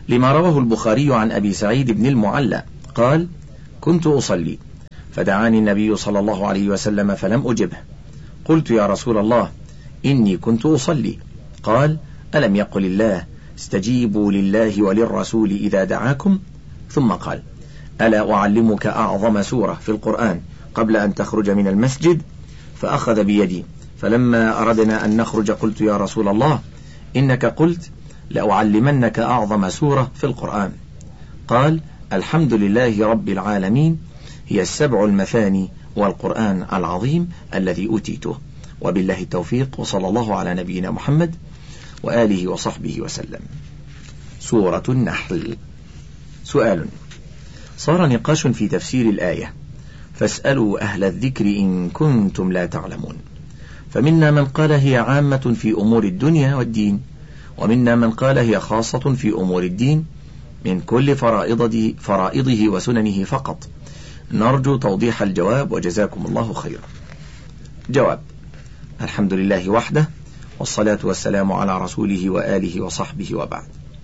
لما رواه البخاري عن أبي سعيد بن المعلى قال: كنت أصلي فدعاني النبي صلى الله عليه وسلم فلم أجبه، قلت: يا رسول الله إني كنت أصلي. قال: ألم يقل الله: استجيبوا لله وللرسول إذا دعاكم؟ ثم قال: ألا أعلمك أعظم سورة في القرآن قبل أن تخرج من المسجد؟ فأخذ بيدي، فلما أردنا أن نخرج قلت: يا رسول الله إنك قلت لأعلمنك أعظم سورة في القرآن. قال: الحمد لله رب العالمين، هي السبع المثاني والقرآن العظيم الذي أوتيته. وبالله التوفيق، وصلى الله على نبينا محمد وآله وصحبه وسلم. سورة النحل. سؤال: صار نقاش في تفسير الآية فاسألوا أهل الذكر إن كنتم لا تعلمون، فمنا من قال هي عامة في أمور الدنيا والدين، ومنا من قال هي خاصة في أمور الدين من كل فرائضه, فرائضه وسننه فقط. نرجو توضيح الجواب وجزاكم الله خيرا. جواب: الحمد لله وحده، والصلاة والسلام على رسوله وآله وصحبه، وبعد.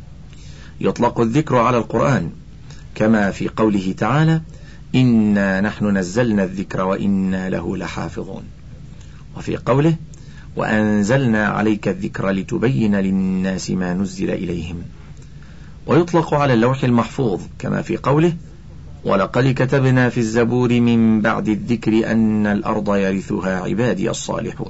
يطلق الذكر على القرآن كما في قوله تعالى: إنا نحن نزلنا الذكر وإنا له لحافظون، وفي قوله: وأنزلنا عليك الذكر لتبين للناس ما نزل إليهم. ويطلق على اللوح المحفوظ كما في قوله: ولقد كتبنا في الزبور من بعد الذكر أن الأرض يرثها عبادي الصالحون.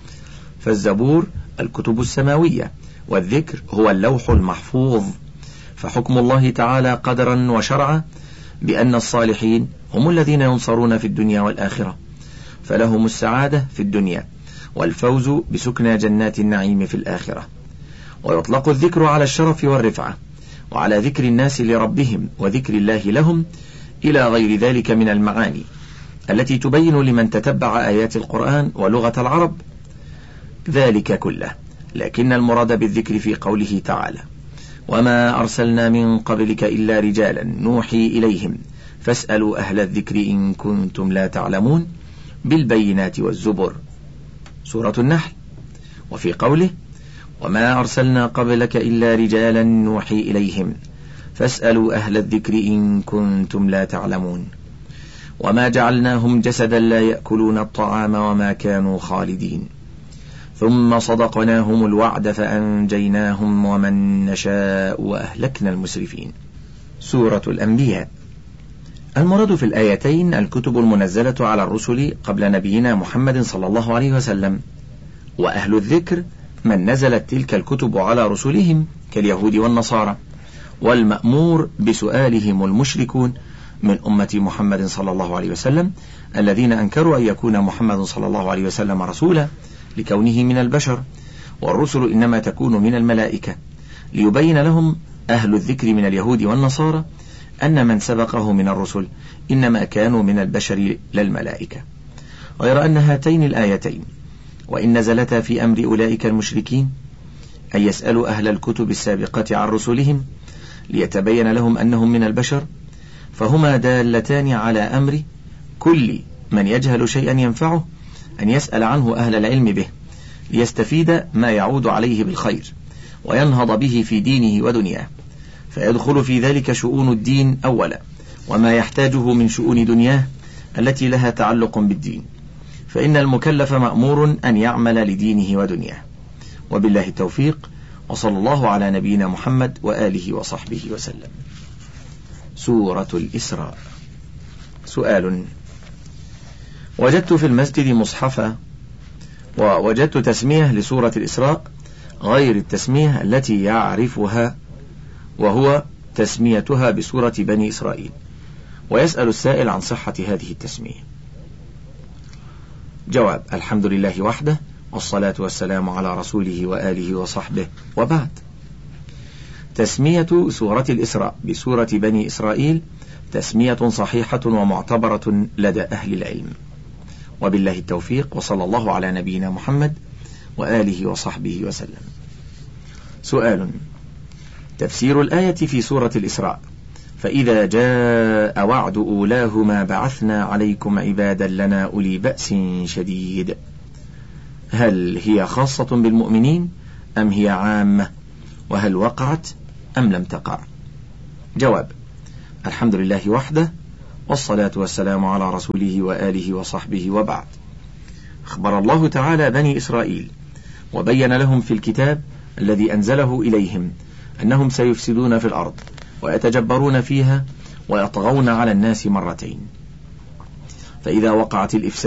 فالزبور الكتب السماوية، والذكر هو اللوح المحفوظ. فحكم الله تعالى قدرا وشرعا بأن الصالحين هم الذين ينصرون في الدنيا والآخرة، فلهم السعادة في الدنيا والفوز بسكنى جنات النعيم في الآخرة. ويطلق الذكر على الشرف والرفعة، وعلى ذكر الناس لربهم وذكر الله لهم إلى غير ذلك من المعاني التي تبين لمن تتبع آيات القرآن ولغة العرب ذلك كله. لكن المراد بالذكر في قوله تعالى: وما أرسلنا من قبلك إلا رجالا نوحي إليهم فاسألوا أهل الذكر إن كنتم لا تعلمون، بالبينات والزبر، سورة النحل. وفي قوله: وما أرسلنا قبلك إلا رجالا نوحي إليهم فاسألوا أهل الذكر إن كنتم لا تعلمون، وما جعلناهم جسدا لا يأكلون الطعام وما كانوا خالدين، ثم صدقناهم الوعد فأنجيناهم ومن نشاء وأهلكنا المسرفين، سورة الأنبياء. المراد في الآيتين الكتب المنزلة على الرسل قبل نبينا محمد صلى الله عليه وسلم، وأهل الذكر من نزلت تلك الكتب على رسلهم كاليهود والنصارى، والمأمور بسؤالهم المشركون من أمة محمد صلى الله عليه وسلم الذين أنكروا أن يكون محمد صلى الله عليه وسلم رسولا لكونه من البشر، والرسل إنما تكون من الملائكة، ليبين لهم أهل الذكر من اليهود والنصارى أن من سبقه من الرسل إنما كانوا من البشر لا الملائكة. غير أن هاتين الآيتين وإن نزلتا في أمر أولئك المشركين أن يسألوا أهل الكتب السابقة عن رسلهم ليتبين لهم أنهم من البشر، فهما دالتان على أمر كل من يجهل شيئا ينفعه أن يسأل عنه أهل العلم به ليستفيد ما يعود عليه بالخير وينهض به في دينه ودنياه، فيدخل في ذلك شؤون الدين أولا، وما يحتاجه من شؤون دنياه التي لها تعلق بالدين، فإن المكلف مأمور أن يعمل لدينه ودنياه. وبالله التوفيق، وصلى الله على نبينا محمد وآله وصحبه وسلم. سورة الإسراء. سؤال: وجدت في المسجد مصحفا، ووجدت تسمية لسورة الإسراء غير التسمية التي يعرفها، وهو تسميتها بسورة بني إسرائيل، ويسأل السائل عن صحة هذه التسمية. جواب: الحمد لله وحده، والصلاة والسلام على رسوله وآله وصحبه، وبعد. تسمية سورة الإسراء بسورة بني إسرائيل تسمية صحيحة ومعتبرة لدى أهل العلم، وبالله التوفيق، وصلى الله على نبينا محمد وآله وصحبه وسلم. سؤال: تفسير الآية في سورة الإسراء: فإذا جاء وعد أولاهما بعثنا عليكم عبادا لنا أولي بأس شديد، هل هي خاصة بالمؤمنين أم هي عامة؟ وهل وقعت أم لم تقع؟ جواب: الحمد لله وحده، والصلاة والسلام على رسوله وآله وصحبه، وبعد. أخبر الله تعالى بني إسرائيل وبين لهم في الكتاب الذي أنزله إليهم أنهم سيفسدون في الأرض ويتجبرون فيها ويطغون على الناس مرتين، فإذا وقعت الإفساد